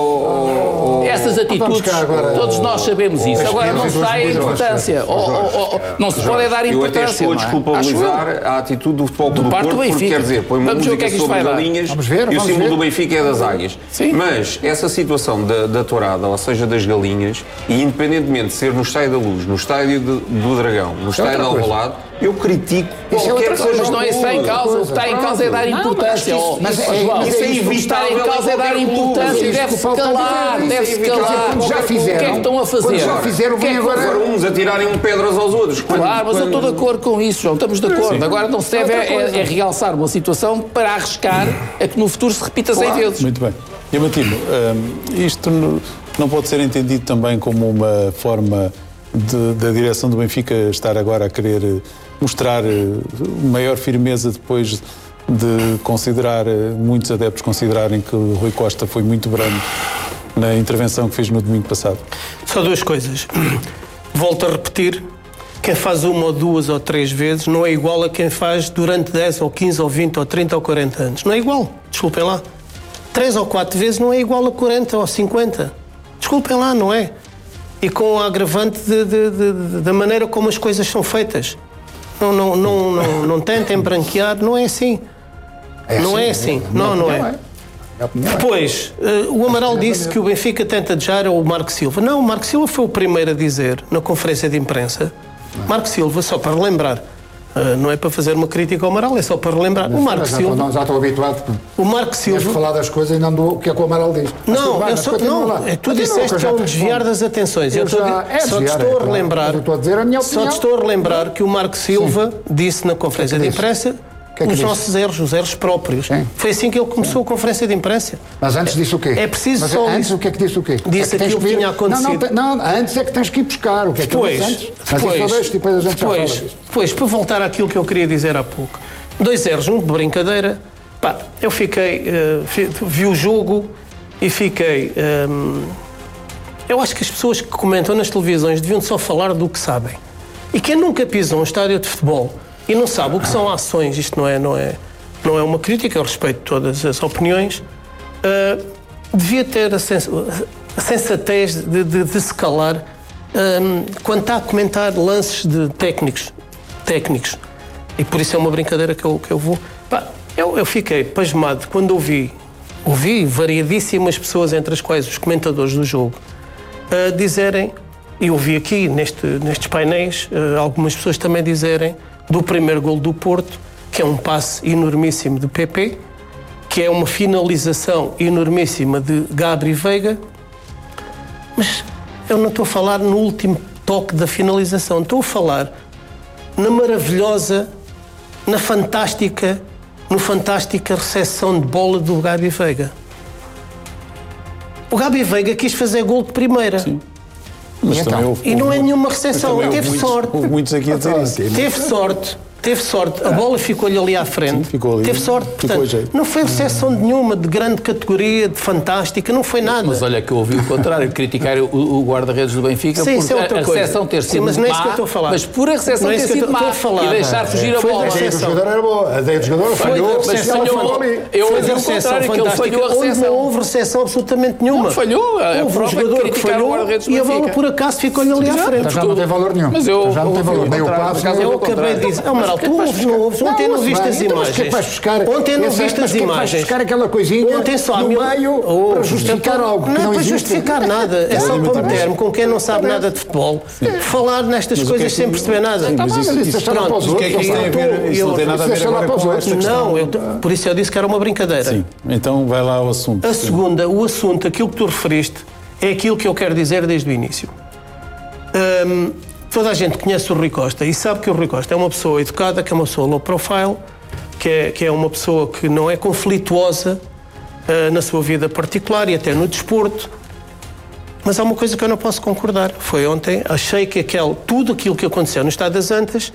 quê? Essas atitudes, cá agora. todos nós sabemos isso. Agora não se dá a importância. Oh, oh, oh, não se pode dar Eu até importância. estou a não é? desculpabilizar a atitude do Futebol Clube do parte do Porto, porque Benfica. quer dizer, põe uma Vamos ver o que música é que isto sobre vai dar. galinhas Vamos ver, e o vamos símbolo ver. do Benfica é das águias. Sim. Mas essa situação da, da tourada, ou seja, das galinhas, e independentemente de ser no Estádio da Luz, no Estádio de- do Dragão, no Estádio de outra coisa. Alvalade, eu critico Isso é qualquer outra que coisa, seja Mas não é isso que está em causa. O que está em causa é dar importância. isso- Oh, mas é- João, mas é o que está em evitável causa é em dar qualquer clube. importância. Mas é isso Deve-se que o Paulo está a calar. dizer. Deve-se Quer dizer, calar. quando já O que é fizeram- que estão a fazer? quando já fizeram, O que é vem que- agora- Agora uns atirarem pedras aos outros. Quando- Claro, mas eu estou de quando- acordo com isso, João. Estamos de acordo. Agora não se deve é, é- é realçar uma situação para arriscar a que no futuro se repita cem vezes. Muito bem. E Matino, hum, isto no- não pode ser entendido também como uma forma de- da direção do Benfica estar agora a querer eh, mostrar eh, maior firmeza depois de considerar, eh, muitos adeptos considerarem que o Rui Costa foi muito brando na intervenção que fez no domingo passado. Só duas coisas. Volto a repetir, quem faz uma ou duas ou três vezes não é igual a quem faz durante dez ou quinze ou vinte ou trinta ou quarenta anos. Não é igual. Desculpem lá. Três ou quatro vezes não é igual a quarenta ou cinquenta. Desculpem lá, não é? E com o agravante de, de, de, de, da maneira como as coisas são feitas. Não, não, não, não, não tentem branquear, não é assim. Não é assim. Não, não é. Depois, eh, o Amaral disse que o Benfica tenta adiar o Marco Silva. Não, o Marco Silva foi o primeiro a dizer, na conferência de imprensa, Marco Silva, só para relembrar, eh, não é para fazer uma crítica ao Amaral, é só para relembrar. O Marco Já Silva... estou- Já estou habituado. O Marco Tens de Silva... falar das coisas e não do que é que o Amaral diz. Mas tudo Não, bem, eu mas só, continua lá. não, é, tu Continua, disseste eu que já é um te desviar respondo. das atenções. Eu Eu estou a já- di- é só te desviar, estou é a claro. relembrar. Mas eu estou a dizer a minha Só opinião. te estou a relembrar que o Marco Silva disse na conferência de disse? imprensa que é que os disse? nossos erros, os erros próprios. Sim. Foi assim que ele começou a conferência de imprensa. Mas antes disse o quê? É preciso Mas só antes isso. o que é que disse o quê? Disse é que tens aquilo que ir- tinha acontecido. Não, não, antes é que tens que ir buscar o que é que Depois, eu disse antes. Mas depois, isso eu deixo, depois a gente já fala depois, disso. depois, para voltar àquilo que eu queria dizer há pouco, dois erros, um de brincadeira. Pá, eu fiquei, eh, fi- vi o jogo e fiquei. ehm, eu acho que as pessoas que comentam nas televisões deviam só falar do que sabem. E quem nunca pisou um estádio de futebol e não sabe o que são ações, isto não é, não é, não é uma crítica, eu respeito todas as opiniões, eh, devia ter a, sens a sensatez de, de, de se calar ehm, quando está a comentar lances de técnicos. técnicos. E por isso é uma brincadeira que eu, que eu vou. Pá, eu, eu fiquei pasmado quando ouvi, ouvi variadíssimas pessoas, entre as quais os comentadores do jogo, a dizerem, e ouvi aqui neste, nestes painéis, eh, algumas pessoas também dizerem do primeiro golo do Porto, que é um passe enormíssimo de P P, que é uma finalização enormíssima de Gabri Veiga, mas eu não estou a falar no último toque da finalização, estou a falar na maravilhosa, na fantástica, no fantástica recepção de bola do Gabi Veiga. O Gabi Veiga quis fazer gol de primeira. Sim. Mas E também então? houve, E não é houve- nenhuma mas recepção, também houve teve muitos- sorte. Houve muitos aqui a dizer isso. Teve sorte, teve sorte. A bola ficou-lhe ali à frente. Sim, ficou ali. Teve sorte. Ficou Portanto, a jeito. não foi recepção nenhuma de grande categoria, de fantástica, não foi nada. Mas olha que eu ouvi o contrário, criticar o, o guarda-redes do Benfica Sim, por isso é outra a coisa. recepção ter Sim, sido mas não é isso má, que eu estou a falar. mas por a recepção Não é ter isso que eu sido estou má a falar. e deixar fugir a Foi bola. da A ideia do recepção. jogador era boa. A ideia do jogador Foi falhou. da mas recepção ela falhou. falhou ali. Eu Foi ouvi da o recepção contrário, que ele fantástica, falhou a onde recepção. não houve recepção absolutamente nenhuma. Não, falhou. A Houve um prova é que jogador que criticaram o falhou guarda-redes do e a bola Benfica. por acaso ficou-lhe ali à frente. Já não tem valor nenhum. Mas eu já não tem ouvi valor. o Nem o contrário, passo, por acaso nem Eu o ouvi o acabei de contrário. dizer, Amaral, tu ouves, não ouves, ontem não ouço viste bem. as Então, mas que é que imagens. vais buscar? Ontem não Esse- viste mas as que é que vais imagens. buscar aquela coisinha Ontem só no mil- meio Oh, para justificar algo que Não é não para existe. justificar nada, é só para meter-me com quem não sabe nada de futebol, falar nestas Mas o que é coisas que- sem perceber nada. Sim, mas Tá bem, isso- mas isso isso- deixa lá para os o que é que outros, isso tem a ver? Isso não tem nada a ver Deixa lá agora para os com outros. esta questão. Não, eu, por isso eu disse que era uma brincadeira. Sim, então vai lá ao assunto. A segunda, o assunto, aquilo que tu referiste, é aquilo que eu quero dizer desde o início. Hum, toda a gente conhece o Rui Costa e sabe que o Rui Costa é uma pessoa educada, que é uma pessoa low profile, que é, que é uma pessoa que não é conflituosa uh, na sua vida particular e até no desporto. Mas há uma coisa que eu não posso concordar. Foi ontem, achei que aquele, tudo aquilo que aconteceu no Estado das Antas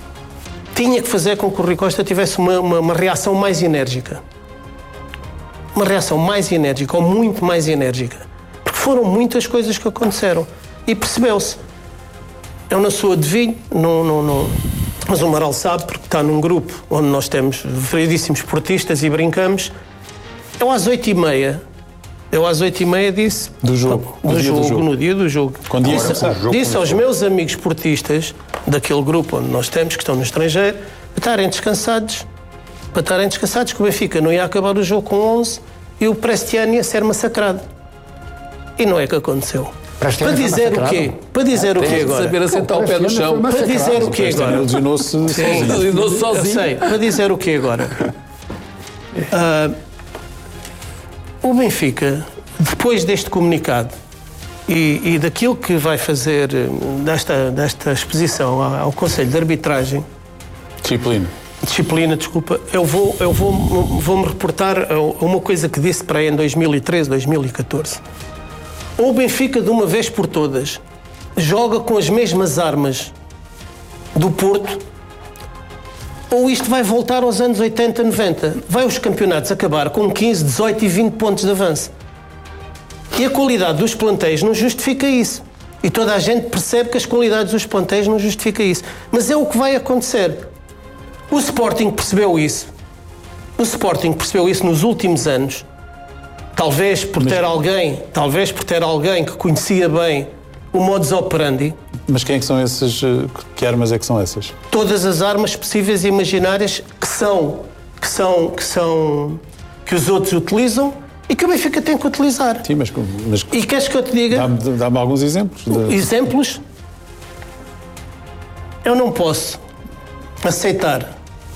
tinha que fazer com que o Rui Costa tivesse uma, uma, uma reação mais enérgica. uma reação mais enérgica, ou muito mais enérgica. Porque foram muitas coisas que aconteceram. E percebeu-se. Eu não sou adivinho, não, não, não, mas o Amaral sabe, porque está num grupo onde nós temos variedíssimos esportistas e brincamos. Eu às oito e meia, eu às oito e meia disse... Do jogo. Do, jogo, do jogo, no dia do jogo. Quando disse, jogo disse aos meus amigos esportistas, daquele grupo onde nós temos, que estão no estrangeiro, para estarem descansados, para estarem descansados, que o Benfica não ia acabar o jogo com onze e o Prestiano ia ser massacrado. E não é que aconteceu. Para dizer o quê? Para dizer o quê agora? Saber assentar o pé no chão. Para dizer o quê agora? Ele lesionou-se sozinho. Eu sei. Para dizer o quê agora? Uh, o Benfica, depois deste comunicado e, e daquilo que vai fazer desta, desta exposição ao, ao Conselho de Arbitragem... Disciplina. Disciplina, desculpa. Eu vou, eu vou, vou-me reportar a uma coisa que disse para aí em dois mil e treze, dois mil e catorze. Ou o Benfica, de uma vez por todas, joga com as mesmas armas do Porto, ou isto vai voltar aos anos oitenta, noventa. Vai os campeonatos acabar com quinze, dezoito e vinte pontos de avanço. E a qualidade dos plantéis não justifica isso. E toda a gente percebe que as qualidades dos plantéis não justifica isso. Mas é o que vai acontecer. O Sporting percebeu isso. O Sporting percebeu isso nos últimos anos. Talvez por ter mas, alguém, talvez por ter alguém que conhecia bem o modus operandi. Mas quem é que são esses? Que armas é que são essas? Todas as armas possíveis e imaginárias que são, que são, que são, que os outros utilizam e que o Benfica tem que utilizar. Sim, mas, mas e queres que eu te diga? Dá-me, dá-me alguns exemplos. De... Exemplos? Eu não posso aceitar.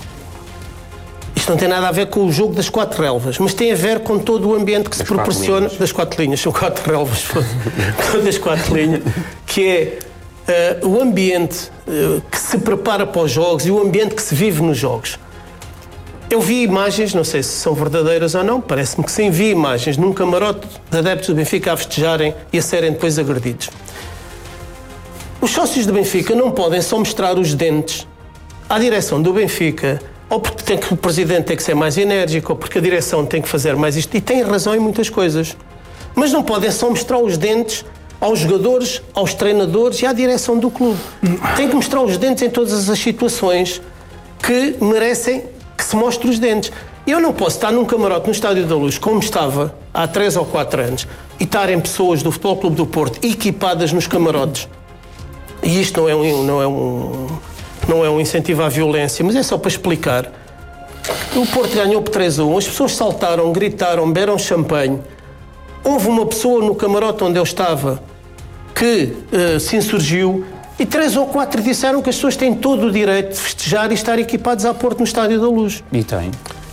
Isto não tem nada a ver com o jogo das quatro relvas, mas tem a ver com todo o ambiente que se proporciona... Quatro das quatro linhas, são quatro relvas, das quatro linhas, que é uh, o ambiente uh, que se prepara para os jogos e o ambiente que se vive nos jogos. Eu vi imagens, não sei se são verdadeiras ou não, parece-me que sim, vi imagens num camarote de adeptos do Benfica a festejarem e a serem depois agredidos. Os sócios do Benfica não podem só mostrar os dentes à direção do Benfica, ou porque tem que, o presidente tem que ser mais enérgico, ou porque a direção tem que fazer mais isto, e tem razão em muitas coisas. Mas não podem só mostrar os dentes aos jogadores, aos treinadores e à direção do clube. Tem que mostrar os dentes em todas as situações que merecem que se mostre os dentes. Eu não posso estar num camarote no Estádio da Luz, como estava há três ou quatro anos, e estarem pessoas do Futebol Clube do Porto equipadas nos camarotes. E isto não é um... Não é um Não é um incentivo à violência, mas é só para explicar. O Porto ganhou por três a um, as pessoas saltaram, gritaram, beberam champanhe. Houve uma pessoa no camarote onde eu estava que uh, se insurgiu e três ou quatro disseram que as pessoas têm todo o direito de festejar e estar equipados à Porto no Estádio da Luz. E têm.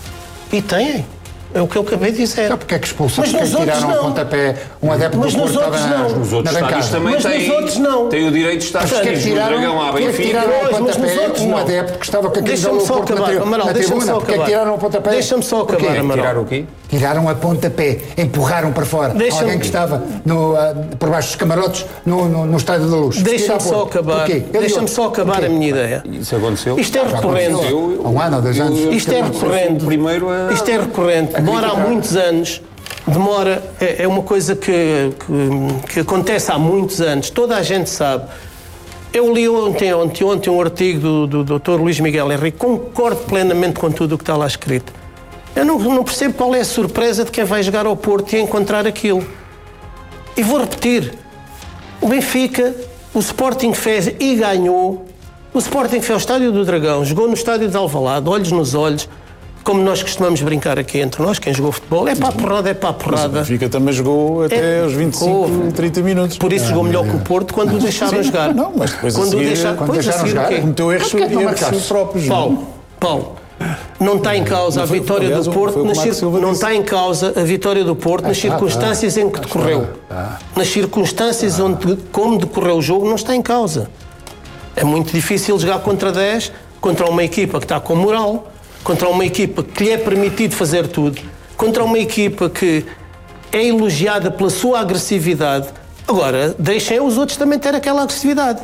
E têm. É o que eu acabei de dizer. Não, porque é que expulsam? Porque é que tiraram o pontapé um adepto mas do Porto estava na, nos outros na estádios também mas têm, nos outros não. têm o direito de estar vestidos no Dragão à Benfica. Tiraram o pontapé um adepto que estava com a camisola do Porto na, tri Amaral, na tribuna. Porque é que tiraram o pontapé? Deixa-me só acabar, Amaral. Tiraram o quê? Tiraram a pontapé, empurraram para fora alguém que estava no, uh, por baixo dos camarotes no, no, no Estádio da Luz. Deixa-me só acabar, deixa-me só acabar a minha ideia. Isso aconteceu? Isto é recorrente. Há um ano ou dois anos. Isto é recorrente. Isto é recorrente. Demora há muitos anos. Demora, é, é uma coisa que, que, que acontece há muitos anos. Toda a gente sabe. Eu li ontem, ontem, ontem um artigo do, do doutor Luís Miguel Henrique. Concordo plenamente com tudo o que está lá escrito. Eu não, não percebo qual é a surpresa de quem vai jogar ao Porto e encontrar aquilo. E vou repetir. O Benfica, o Sporting fez e ganhou. O Sporting foi ao Estádio do Dragão, jogou no Estádio de Alvalade, olhos nos olhos, como nós costumamos brincar aqui entre nós, quem jogou futebol, é para a porrada, é para a porrada. Mas o Benfica também jogou até é, aos vinte e cinco, trinta minutos. Por isso ah, jogou melhor é. que o Porto quando o deixaram Sim, jogar. Não, mas depois quando a seguir, o deixaram, quando deixaram a jogar, cometeu erros, erros próprios. Paulo, Paulo, não está em causa a foi, vitória aliás, do Porto, nas cir... não está em causa a vitória do Porto nas circunstâncias em que decorreu. Nas circunstâncias onde, como decorreu o jogo, não está em causa. É muito difícil jogar contra dez, contra uma equipa que está com moral, contra uma equipa que lhe é permitido fazer tudo, contra uma equipa que é elogiada pela sua agressividade. Agora, deixem os outros também ter aquela agressividade.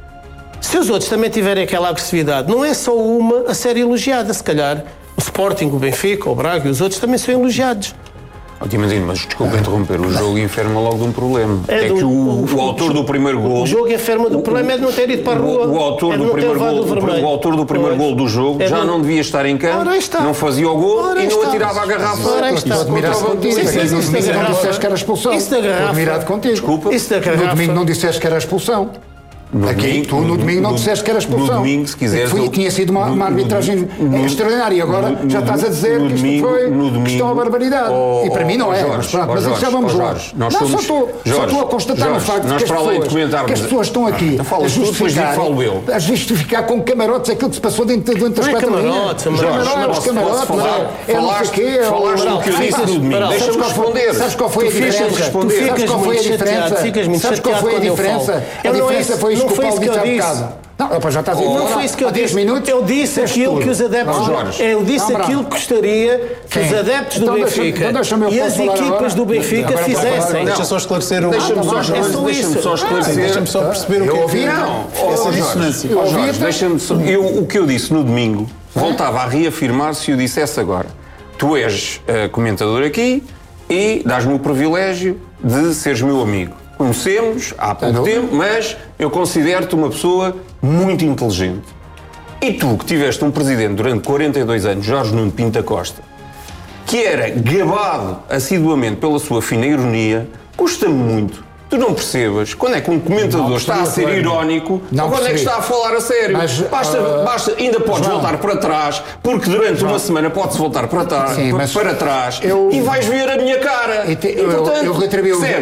Se os outros também tiverem aquela agressividade, não é só uma a ser elogiada. Se calhar o Sporting, o Benfica, o Braga e os outros também são elogiados. Diamantino, mas desculpa interromper, o jogo enferma logo de um problema. É, é do, que o, o, o autor do primeiro gol... O jogo enferma do o, problema é de não ter ido para a rua. O, o, autor, é do primeiro gol, o, o autor do primeiro gol do jogo é já do... não devia estar em campo, não fazia o gol e não atirava a garrafa. Estou admirado contigo. No domingo não disseste que era expulsão. Estou admirado contigo. Desculpa. No domingo não disseste que era expulsão. No Aqui, domingo, tu no domingo não no, disseste que era expulsão. No domingo, se quiseres... Foi, tinha sido uma, uma arbitragem no, extraordinária. E agora no, já estás a dizer que isto domingo, foi domingo, isto é uma barbaridade. Oh, e para mim não oh, é. Jorge, mas pronto, oh, mas Jorge, já vamos oh, lá. Jorge, nós não, somos, só, estou, Jorge, só estou a constatar Jorge, o facto de que as, pessoas, que as pessoas estão aqui ah, a justificar, a justificar com camarotes aquilo que se passou dentro, dentro das quatro linhas. Camarotes, camarotes, é não sei o quê. Falaste do que eu disse no domingo. Deixa-me responder. Sabes qual foi a diferença? Sabes qual foi a diferença? Sabes qual foi a diferença? A diferença foi isto que o Paulo disse há bocado. Não, opa, já estás a não foi isso que eu disse. Minutos, eu disse aquilo que os adeptos. Não, eu disse não, aquilo que gostaria que Quem? os adeptos do então Benfica deixa, então e as equipas do Benfica agora, fizessem. Deixa só esclarecer o. Deixa-me só, deixa só esclarecer. Deixa-me só perceber o que eu ouvi. Não, essa dissonância. Deixa-me só. O que eu disse no domingo voltava a reafirmar se eu dissesse agora. Tu és uh, comentador aqui e dás-me o privilégio de seres meu amigo. Conhecemos há pouco é tempo, mas eu considero-te uma pessoa muito inteligente. E tu, que tiveste um presidente durante quarenta e dois anos, Jorge Nuno Pinto da Costa, que era gabado assiduamente pela sua fina ironia, custa-me muito. Tu não percebas quando é que um comentador não, está a ser claro. irónico não ou quando percebi. é que está a falar a sério. Mas, basta, uh, basta, ainda podes João. voltar para trás, porque durante João. uma semana podes voltar para trás, Sim, para, para trás eu, e vais ver a minha cara. E te, e, portanto, eu retribuo os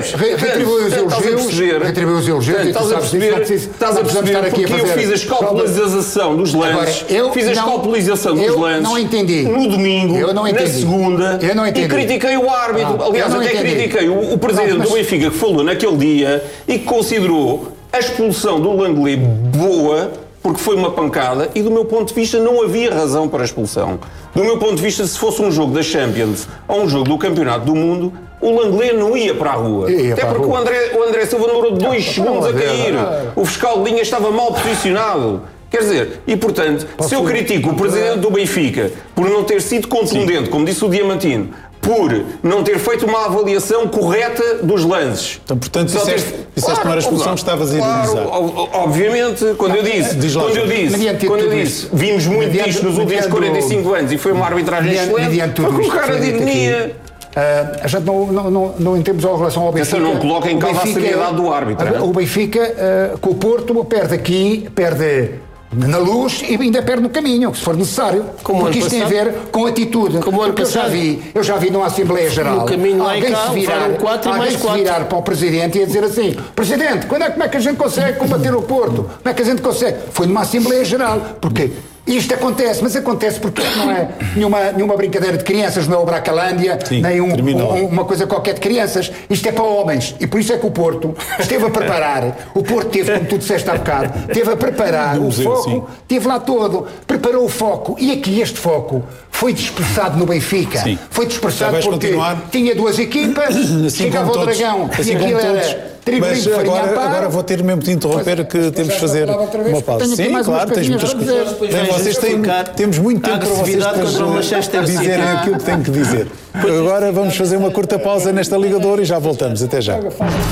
elogios. Retribuo os elogios. Estás a perceber, estás a perceber porque eu fiz a escalpelização dos lances. Fiz a escalpelização dos lances. Não entendi. No domingo, na segunda, e critiquei o árbitro. Aliás, até critiquei o presidente do Benfica que falou naquele dia e que considerou a expulsão do Langley boa porque foi uma pancada e do meu ponto de vista não havia razão para a expulsão. Do meu ponto de vista, se fosse um jogo da Champions ou um jogo do Campeonato do Mundo, o Langley não ia para a rua. Ia Até porque rua. O, André, o André Silva demorou dois não, segundos não, a cair. Não. O fiscal de linha estava mal posicionado. Quer dizer, e portanto, Posso se eu critico o presidente do Benfica por não ter sido contundente, Sim. como disse o Diamantino, por não ter feito uma avaliação correta dos lances. Então, portanto, disseste, ter... disseste claro, que não era expulsão, estavas a ironizar. Claro, obviamente, quando eu disse, Diz quando eu disse, quando eu disse, vimos muito mediante, disto nos últimos quarenta e cinco anos e foi uma arbitragem excelente, foi com cara de ironia. Uh, a gente não, não, não, não entendemos a relação ao Benfica. Então não coloca em causa a seriedade do árbitro. O Benfica, uh, com o Porto, perde aqui, perde... na luz e ainda perde no caminho, se for necessário. Como porque isto tem a ver com atitude. Como porque eu já vi, eu já vi numa Assembleia Geral no caminho lá alguém cá, se virar, quatro alguém se virar para o Presidente e a dizer assim: Presidente, quando é, como é que a gente consegue combater o Porto? Como é que a gente consegue? Foi numa Assembleia Geral. Porque isto acontece, mas acontece porque não é nenhuma, nenhuma brincadeira de crianças, não é o Bracalândia, Sim, nem um, um, uma coisa qualquer de crianças. Isto é para homens. E por isso é que o Porto esteve a preparar. O Porto teve, como tu disseste há bocado, esteve a preparar o foco, assim. Teve lá todo, preparou o foco. E aqui este foco foi dispersado no Benfica. Sim. Foi dispersado porque continuar. tinha duas equipas, assim chegava o Dragão assim e aquilo era... Mas agora, agora vou ter mesmo de interromper pois, que temos de fazer uma pausa. Sim, claro, tens muitas coisas. Bem, vocês têm, temos muito tempo para vocês depois dizerem aquilo que têm que dizer. Agora vamos fazer uma curta pausa nesta ligadora e já voltamos. Até já.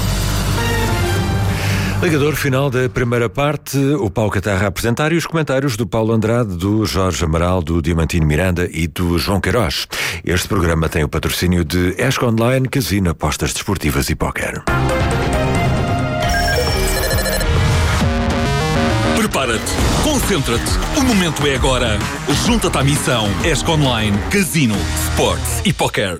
Ligador final da primeira parte, o Paulo Catarra a apresentar e os comentários do Paulo Andrade, do Jorge Amaral, do Diamantino Miranda e do João Queiroz. Este programa tem o patrocínio de Esco Online, Casino, Apostas Desportivas e Póquer. Prepara-te, concentra-te, o momento é agora. Junta-te à missão Esco Online, Casino, Sports e Póquer.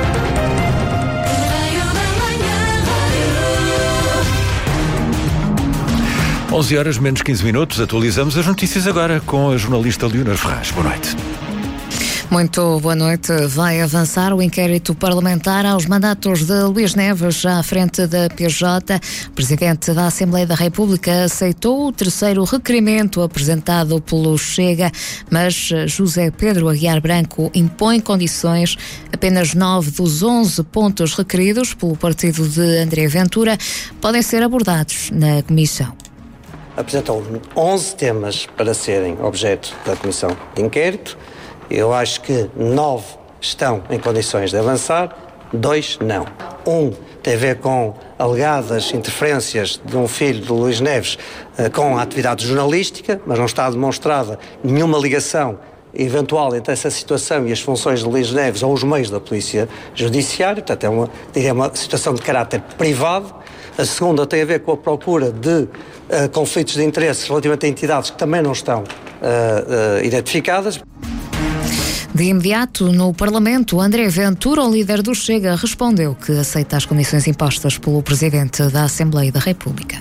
onze horas menos quinze minutos, atualizamos as notícias agora com a jornalista Leonor Ferraz. Boa noite. Muito boa noite. Vai avançar o inquérito parlamentar aos mandatos de Luís Neves à frente da P J. O Presidente da Assembleia da República aceitou o terceiro requerimento apresentado pelo Chega, mas José Pedro Aguiar Branco impõe condições. Apenas nove dos onze pontos requeridos pelo partido de André Ventura podem ser abordados na Comissão. Apresentou onze temas para serem objeto da Comissão de Inquérito. Eu acho que nove estão em condições de avançar, Dois, não. Um tem a ver com alegadas interferências de um filho de Luís Neves uh, com a atividade jornalística, mas não está demonstrada nenhuma ligação eventual entre essa situação e as funções de Luís Neves ou os meios da Polícia Judiciária. Portanto, é uma, diria, uma situação de caráter privado. A segunda tem a ver com a procura de uh, conflitos de interesses relativamente a entidades que também não estão uh, uh, identificadas. De imediato, no Parlamento, André Ventura, o líder do Chega, respondeu que aceita as condições impostas pelo Presidente da Assembleia da República.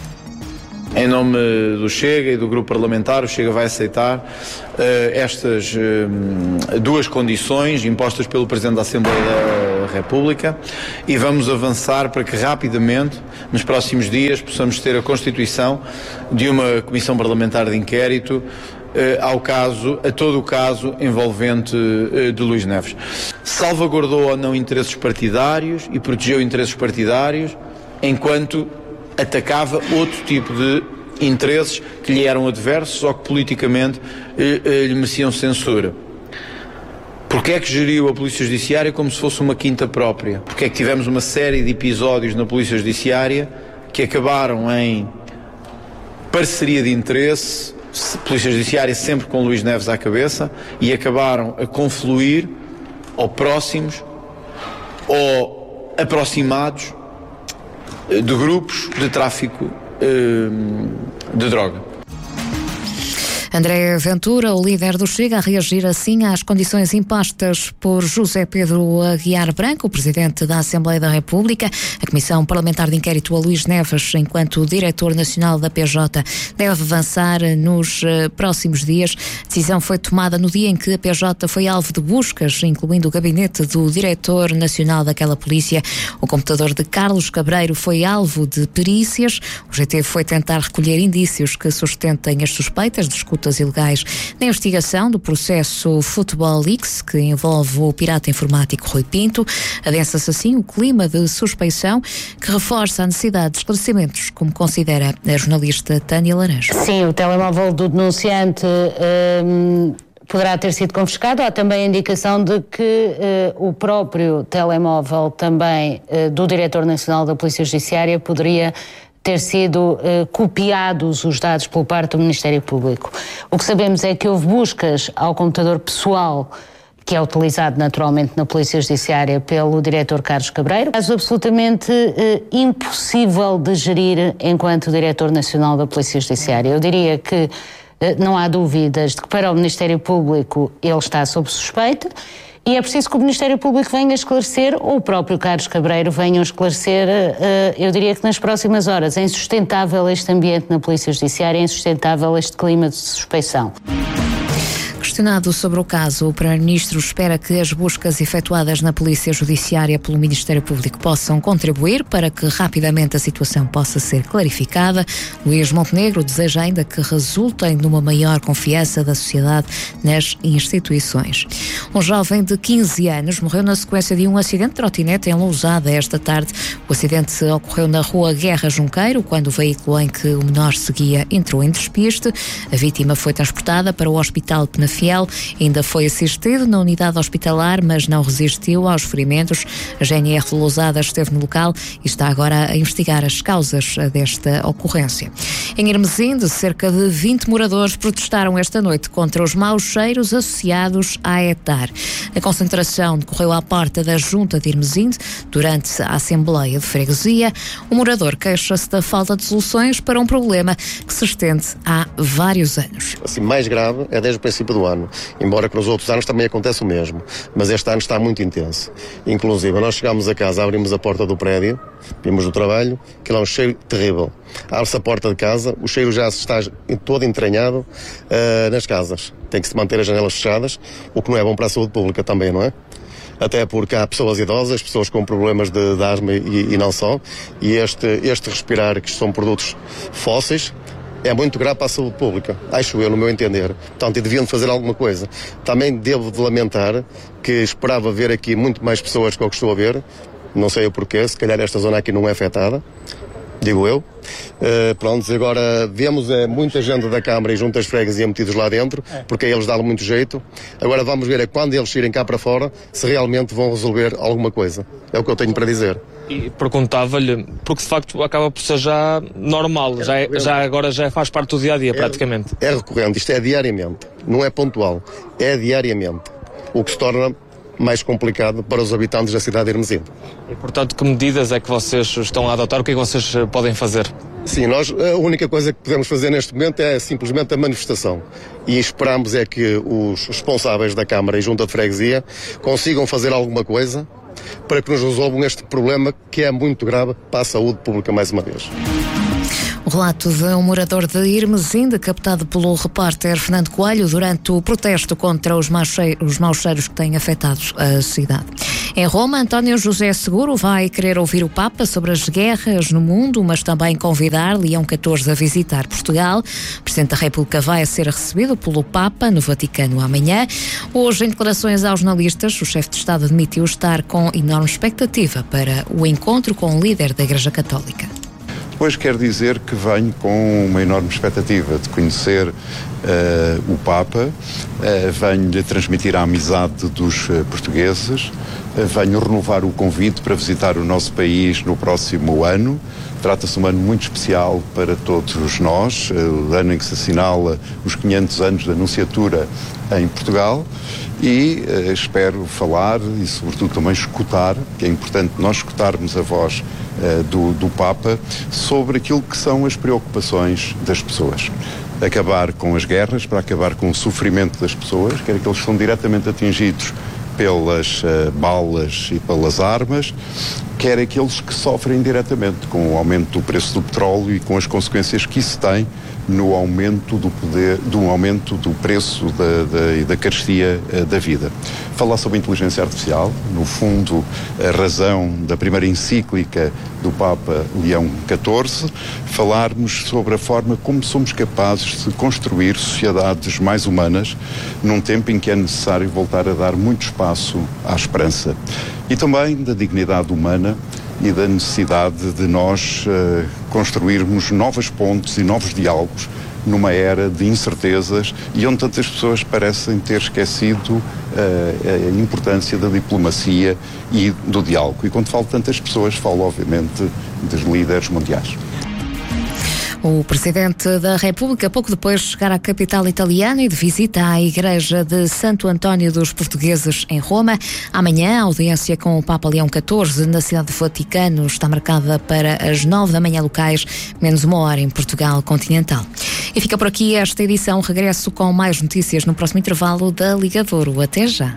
Em nome do Chega e do Grupo Parlamentar, o Chega vai aceitar uh, estas uh, duas condições impostas pelo Presidente da Assembleia da República e vamos avançar para que rapidamente, nos próximos dias, possamos ter a constituição de uma Comissão Parlamentar de Inquérito Uh, ao caso, a todo o caso envolvente uh, de Luís Neves. Salvaguardou ou não interesses partidários e protegeu interesses partidários enquanto atacava outro tipo de interesses que lhe eram adversos ou que politicamente uh, uh, lhe mereciam censura. Porque é que geriu a Polícia Judiciária como se fosse uma quinta própria? Porque é que tivemos uma série de episódios na Polícia Judiciária que acabaram em parceria de interesse, Polícia Judiciária sempre com Luís Neves à cabeça, e acabaram a confluir ou próximos ou aproximados de grupos de tráfico de droga. André Ventura, o líder do Chega, a reagir assim às condições impostas por José Pedro Aguiar Branco, o Presidente da Assembleia da República. A Comissão Parlamentar de Inquérito a Luís Neves, enquanto Diretor Nacional da P J, deve avançar nos uh, próximos dias. A decisão foi tomada no dia em que a P J foi alvo de buscas, incluindo o gabinete do Diretor Nacional daquela polícia. O computador de Carlos Cabreiro foi alvo de perícias. O G T foi tentar recolher indícios que sustentem as suspeitas de escuta ilegais na investigação do processo Futebol Leaks, que envolve o pirata informático Rui Pinto. Adensa-se assim o clima de suspeição, que reforça a necessidade de esclarecimentos, como considera a jornalista Tânia Laranja. Sim, o telemóvel do denunciante hum, poderá ter sido confiscado. Há também a indicação de que uh, o próprio telemóvel também uh, do Diretor Nacional da Polícia Judiciária poderia ter sido uh, copiados os dados por parte do Ministério Público. O que sabemos é que houve buscas ao computador pessoal, que é utilizado naturalmente na Polícia Judiciária pelo diretor Carlos Cabreiro. Caso absolutamente uh, impossível de gerir enquanto Diretor Nacional da Polícia Judiciária. Eu diria que uh, não há dúvidas de que para o Ministério Público ele está sob suspeita. E é preciso que o Ministério Público venha esclarecer, ou o próprio Carlos Cabreiro venha esclarecer, eu diria que nas próximas horas. É insustentável este ambiente na Polícia Judiciária, é insustentável este clima de suspeição. Questionado sobre o caso, o Primeiro-Ministro espera que as buscas efetuadas na Polícia Judiciária pelo Ministério Público possam contribuir para que rapidamente a situação possa ser clarificada. Luís Montenegro deseja ainda que resultem numa maior confiança da sociedade nas instituições. Um jovem de quinze anos morreu na sequência de um acidente de trotinete em Lousada esta tarde. O acidente ocorreu na rua Guerra Junqueiro, quando o veículo em que o menor seguia entrou em despiste. A vítima foi transportada para o Hospital Penafiel. Ainda foi assistido na unidade hospitalar, mas não resistiu aos ferimentos. A G N R de Lousada esteve no local e está agora a investigar as causas desta ocorrência. Em Irmesinde, cerca de vinte moradores protestaram esta noite contra os maus cheiros associados à etar. A concentração decorreu à porta da Junta de Irmesinde durante a Assembleia de Freguesia. O morador queixa-se da falta de soluções para um problema que se estende há vários anos. Assim, mais grave é desde o princípio do ano, embora que nos outros anos também aconteça o mesmo, mas este ano está muito intenso. Inclusive, nós chegámos a casa, abrimos a porta do prédio, vimos o trabalho, que lá é um cheiro terrível. Abre-se a porta de casa, o cheiro já está todo entranhado uh, nas casas. Tem que se manter as janelas fechadas, o que não é bom para a saúde pública também, não é? Até porque há pessoas idosas, pessoas com problemas de, de asma e, e não só, e este, este respirar, que são produtos fósseis, é muito grave para a saúde pública, acho eu, no meu entender. Portanto, deviam fazer alguma coisa. Também devo de lamentar que esperava ver aqui muito mais pessoas do que eu estou a ver. Não sei o porquê, se calhar esta zona aqui não é afetada. digo eu. Uh, pronto, agora vemos é, muita gente da Câmara e juntas freguesias metidos lá dentro, porque a eles dá muito jeito. Agora vamos ver é quando eles irem cá para fora, se realmente vão resolver alguma coisa. É o que eu tenho para dizer. E perguntava-lhe, porque de facto acaba por ser já normal, já, é, já agora já faz parte do dia-a-dia, praticamente. É recorrente, isto é diariamente, não é pontual, é diariamente, o que se torna mais complicado para os habitantes da cidade de Hermesinde. E portanto, que medidas é que vocês estão a adotar? O que é que vocês podem fazer? Sim, nós, a única coisa que podemos fazer neste momento é simplesmente a manifestação. E esperamos é que os responsáveis da Câmara e Junta de Freguesia consigam fazer alguma coisa para que nos resolvam este problema que é muito grave para a saúde pública mais uma vez. O relato de um morador de Hermesinde, captado pelo repórter Fernando Coelho durante o protesto contra os maus cheiros, os maus cheiros que têm afetado a cidade. Em Roma, António José Seguro vai querer ouvir o Papa sobre as guerras no mundo, mas também convidar Leão catorze a visitar Portugal. O Presidente da República vai ser recebido pelo Papa no Vaticano amanhã. Hoje, em declarações aos jornalistas, o chefe de Estado admitiu estar com enorme expectativa para o encontro com o líder da Igreja Católica. Depois quero dizer que venho com uma enorme expectativa de conhecer uh, o Papa, uh, venho-lhe transmitir a amizade dos uh, portugueses, uh, venho renovar o convite para visitar o nosso país no próximo ano. Trata-se de um ano muito especial para todos nós, uh, o ano em que se assinala os quinhentos anos da Anunciatura em Portugal, e uh, espero falar e sobretudo também escutar, que é importante nós escutarmos a voz uh, do, do Papa sobre aquilo que são as preocupações das pessoas. Acabar com as guerras, para acabar com o sofrimento das pessoas, quer aqueles que são diretamente atingidos pelas uh, balas e pelas armas, quer aqueles que sofrem diretamente com o aumento do preço do petróleo e com as consequências que isso tem no aumento do poder, do aumento do preço da, da, da carestia uh, da vida. Falar sobre inteligência artificial, no fundo, a razão da primeira encíclica do Papa Leão catorze, falarmos sobre a forma como somos capazes de construir sociedades mais humanas num tempo em que é necessário voltar a dar muito espaço à esperança. E também da dignidade humana e da necessidade de nós uh, construirmos novas pontes e novos diálogos numa era de incertezas e onde tantas pessoas parecem ter esquecido uh, a importância da diplomacia e do diálogo. E quando falo de tantas pessoas, falo obviamente dos líderes mundiais. O Presidente da República, pouco depois de chegar à capital italiana e de visita à Igreja de Santo António dos Portugueses em Roma. Amanhã, a audiência com o Papa Leão catorze na cidade do Vaticano está marcada para as nove da manhã locais, menos uma hora em Portugal continental. E fica por aqui esta edição. Regresso com mais notícias no próximo intervalo da Liga de Ouro. Até já.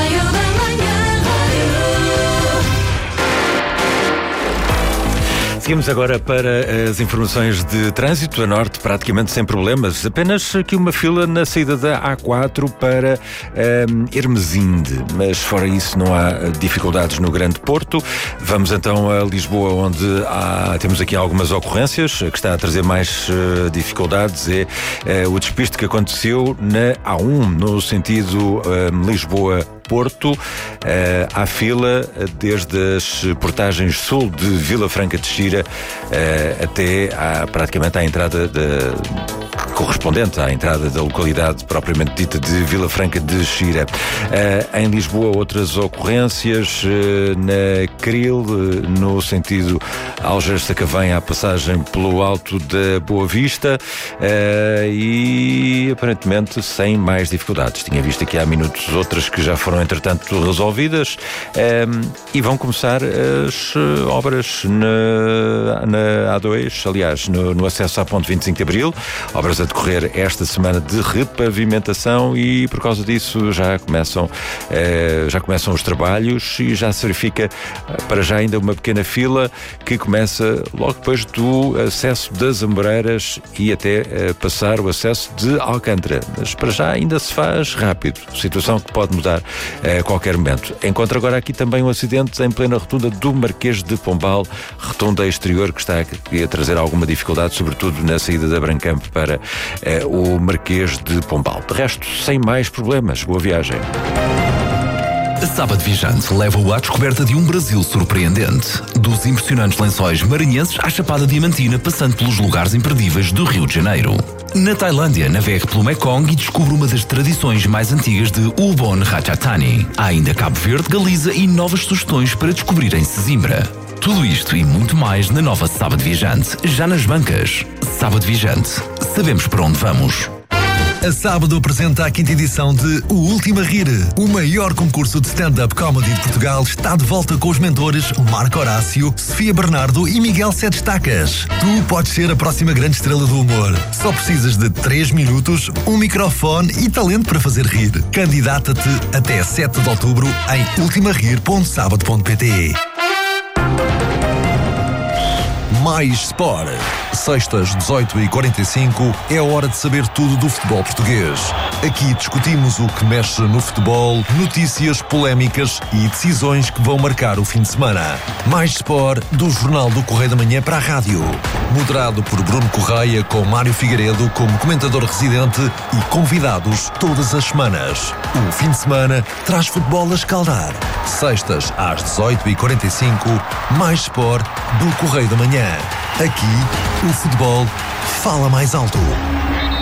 Seguimos agora para as informações de trânsito. A norte praticamente sem problemas, apenas aqui uma fila na saída da A quatro para um, Hermesinde, mas fora isso não há dificuldades no Grande Porto. Vamos então a Lisboa, onde há, temos aqui algumas ocorrências. A que está a trazer mais uh, dificuldades é uh, o despiste que aconteceu na A um, no sentido um, Lisboa Porto, uh, à fila desde as portagens sul de Vila Franca de Xira uh, até à, praticamente à entrada da correspondente à entrada da localidade propriamente dita de Vila Franca de Xira. Uh, em Lisboa, outras ocorrências uh, na Cril, uh, no sentido Algés-Sacavém, à passagem pelo Alto da Boa Vista, uh, e aparentemente sem mais dificuldades. Tinha visto aqui há minutos outras que já foram entretanto resolvidas, um, e vão começar as obras na, na A dois, aliás, no, no acesso à ponte vinte e cinco de Abril, obras a decorrer esta semana de repavimentação, e por causa disso já começam, uh, já começam os trabalhos e já se verifica uh, para já ainda uma pequena fila que começa logo depois do acesso das Amoreiras e até uh, passar o acesso de Alcântara, mas para já ainda se faz rápido, situação que pode mudar a qualquer momento. Encontro agora aqui também um acidente em plena rotunda do Marquês de Pombal, rotunda exterior que está aqui a trazer alguma dificuldade, sobretudo na saída da Brancamp para eh, o Marquês de Pombal. De resto, sem mais problemas. Boa viagem. A Sábado Viajante leva-o à descoberta de um Brasil surpreendente. Dos impressionantes lençóis maranhenses à Chapada Diamantina, passando pelos lugares imperdíveis do Rio de Janeiro. Na Tailândia, navegue pelo Mekong e descubra uma das tradições mais antigas de Ubon Ratchathani. Há ainda Cabo Verde, Galiza e novas sugestões para descobrir em Sesimbra. Tudo isto e muito mais na nova Sábado Viajante, já nas bancas. Sábado Viajante. Sabemos para onde vamos. A Sábado apresenta a quinta edição de O Último a Rir. O maior concurso de stand-up comedy de Portugal está de volta com os mentores Marco Horácio, Sofia Bernardo e Miguel Sete Estacas. Tu podes ser a próxima grande estrela do humor. Só precisas de três minutos, um microfone e talento para fazer rir. Candidata-te até sete de outubro em ultimarir ponto sábado ponto pt. Mais Sport. Sextas, dezoito e quarenta e cinco, é a hora de saber tudo do futebol português. Aqui discutimos o que mexe no futebol, notícias, polémicas e decisões que vão marcar o fim de semana. Mais Sport, do Jornal do Correio da Manhã para a rádio. Moderado por Bruno Correia, com Mário Figueiredo como comentador residente e convidados todas as semanas. O fim de semana traz futebol a escaldar. Sextas, às dezoito e quarenta e cinco, Mais Sport, do Correio da Manhã. Aqui, o futebol fala mais alto.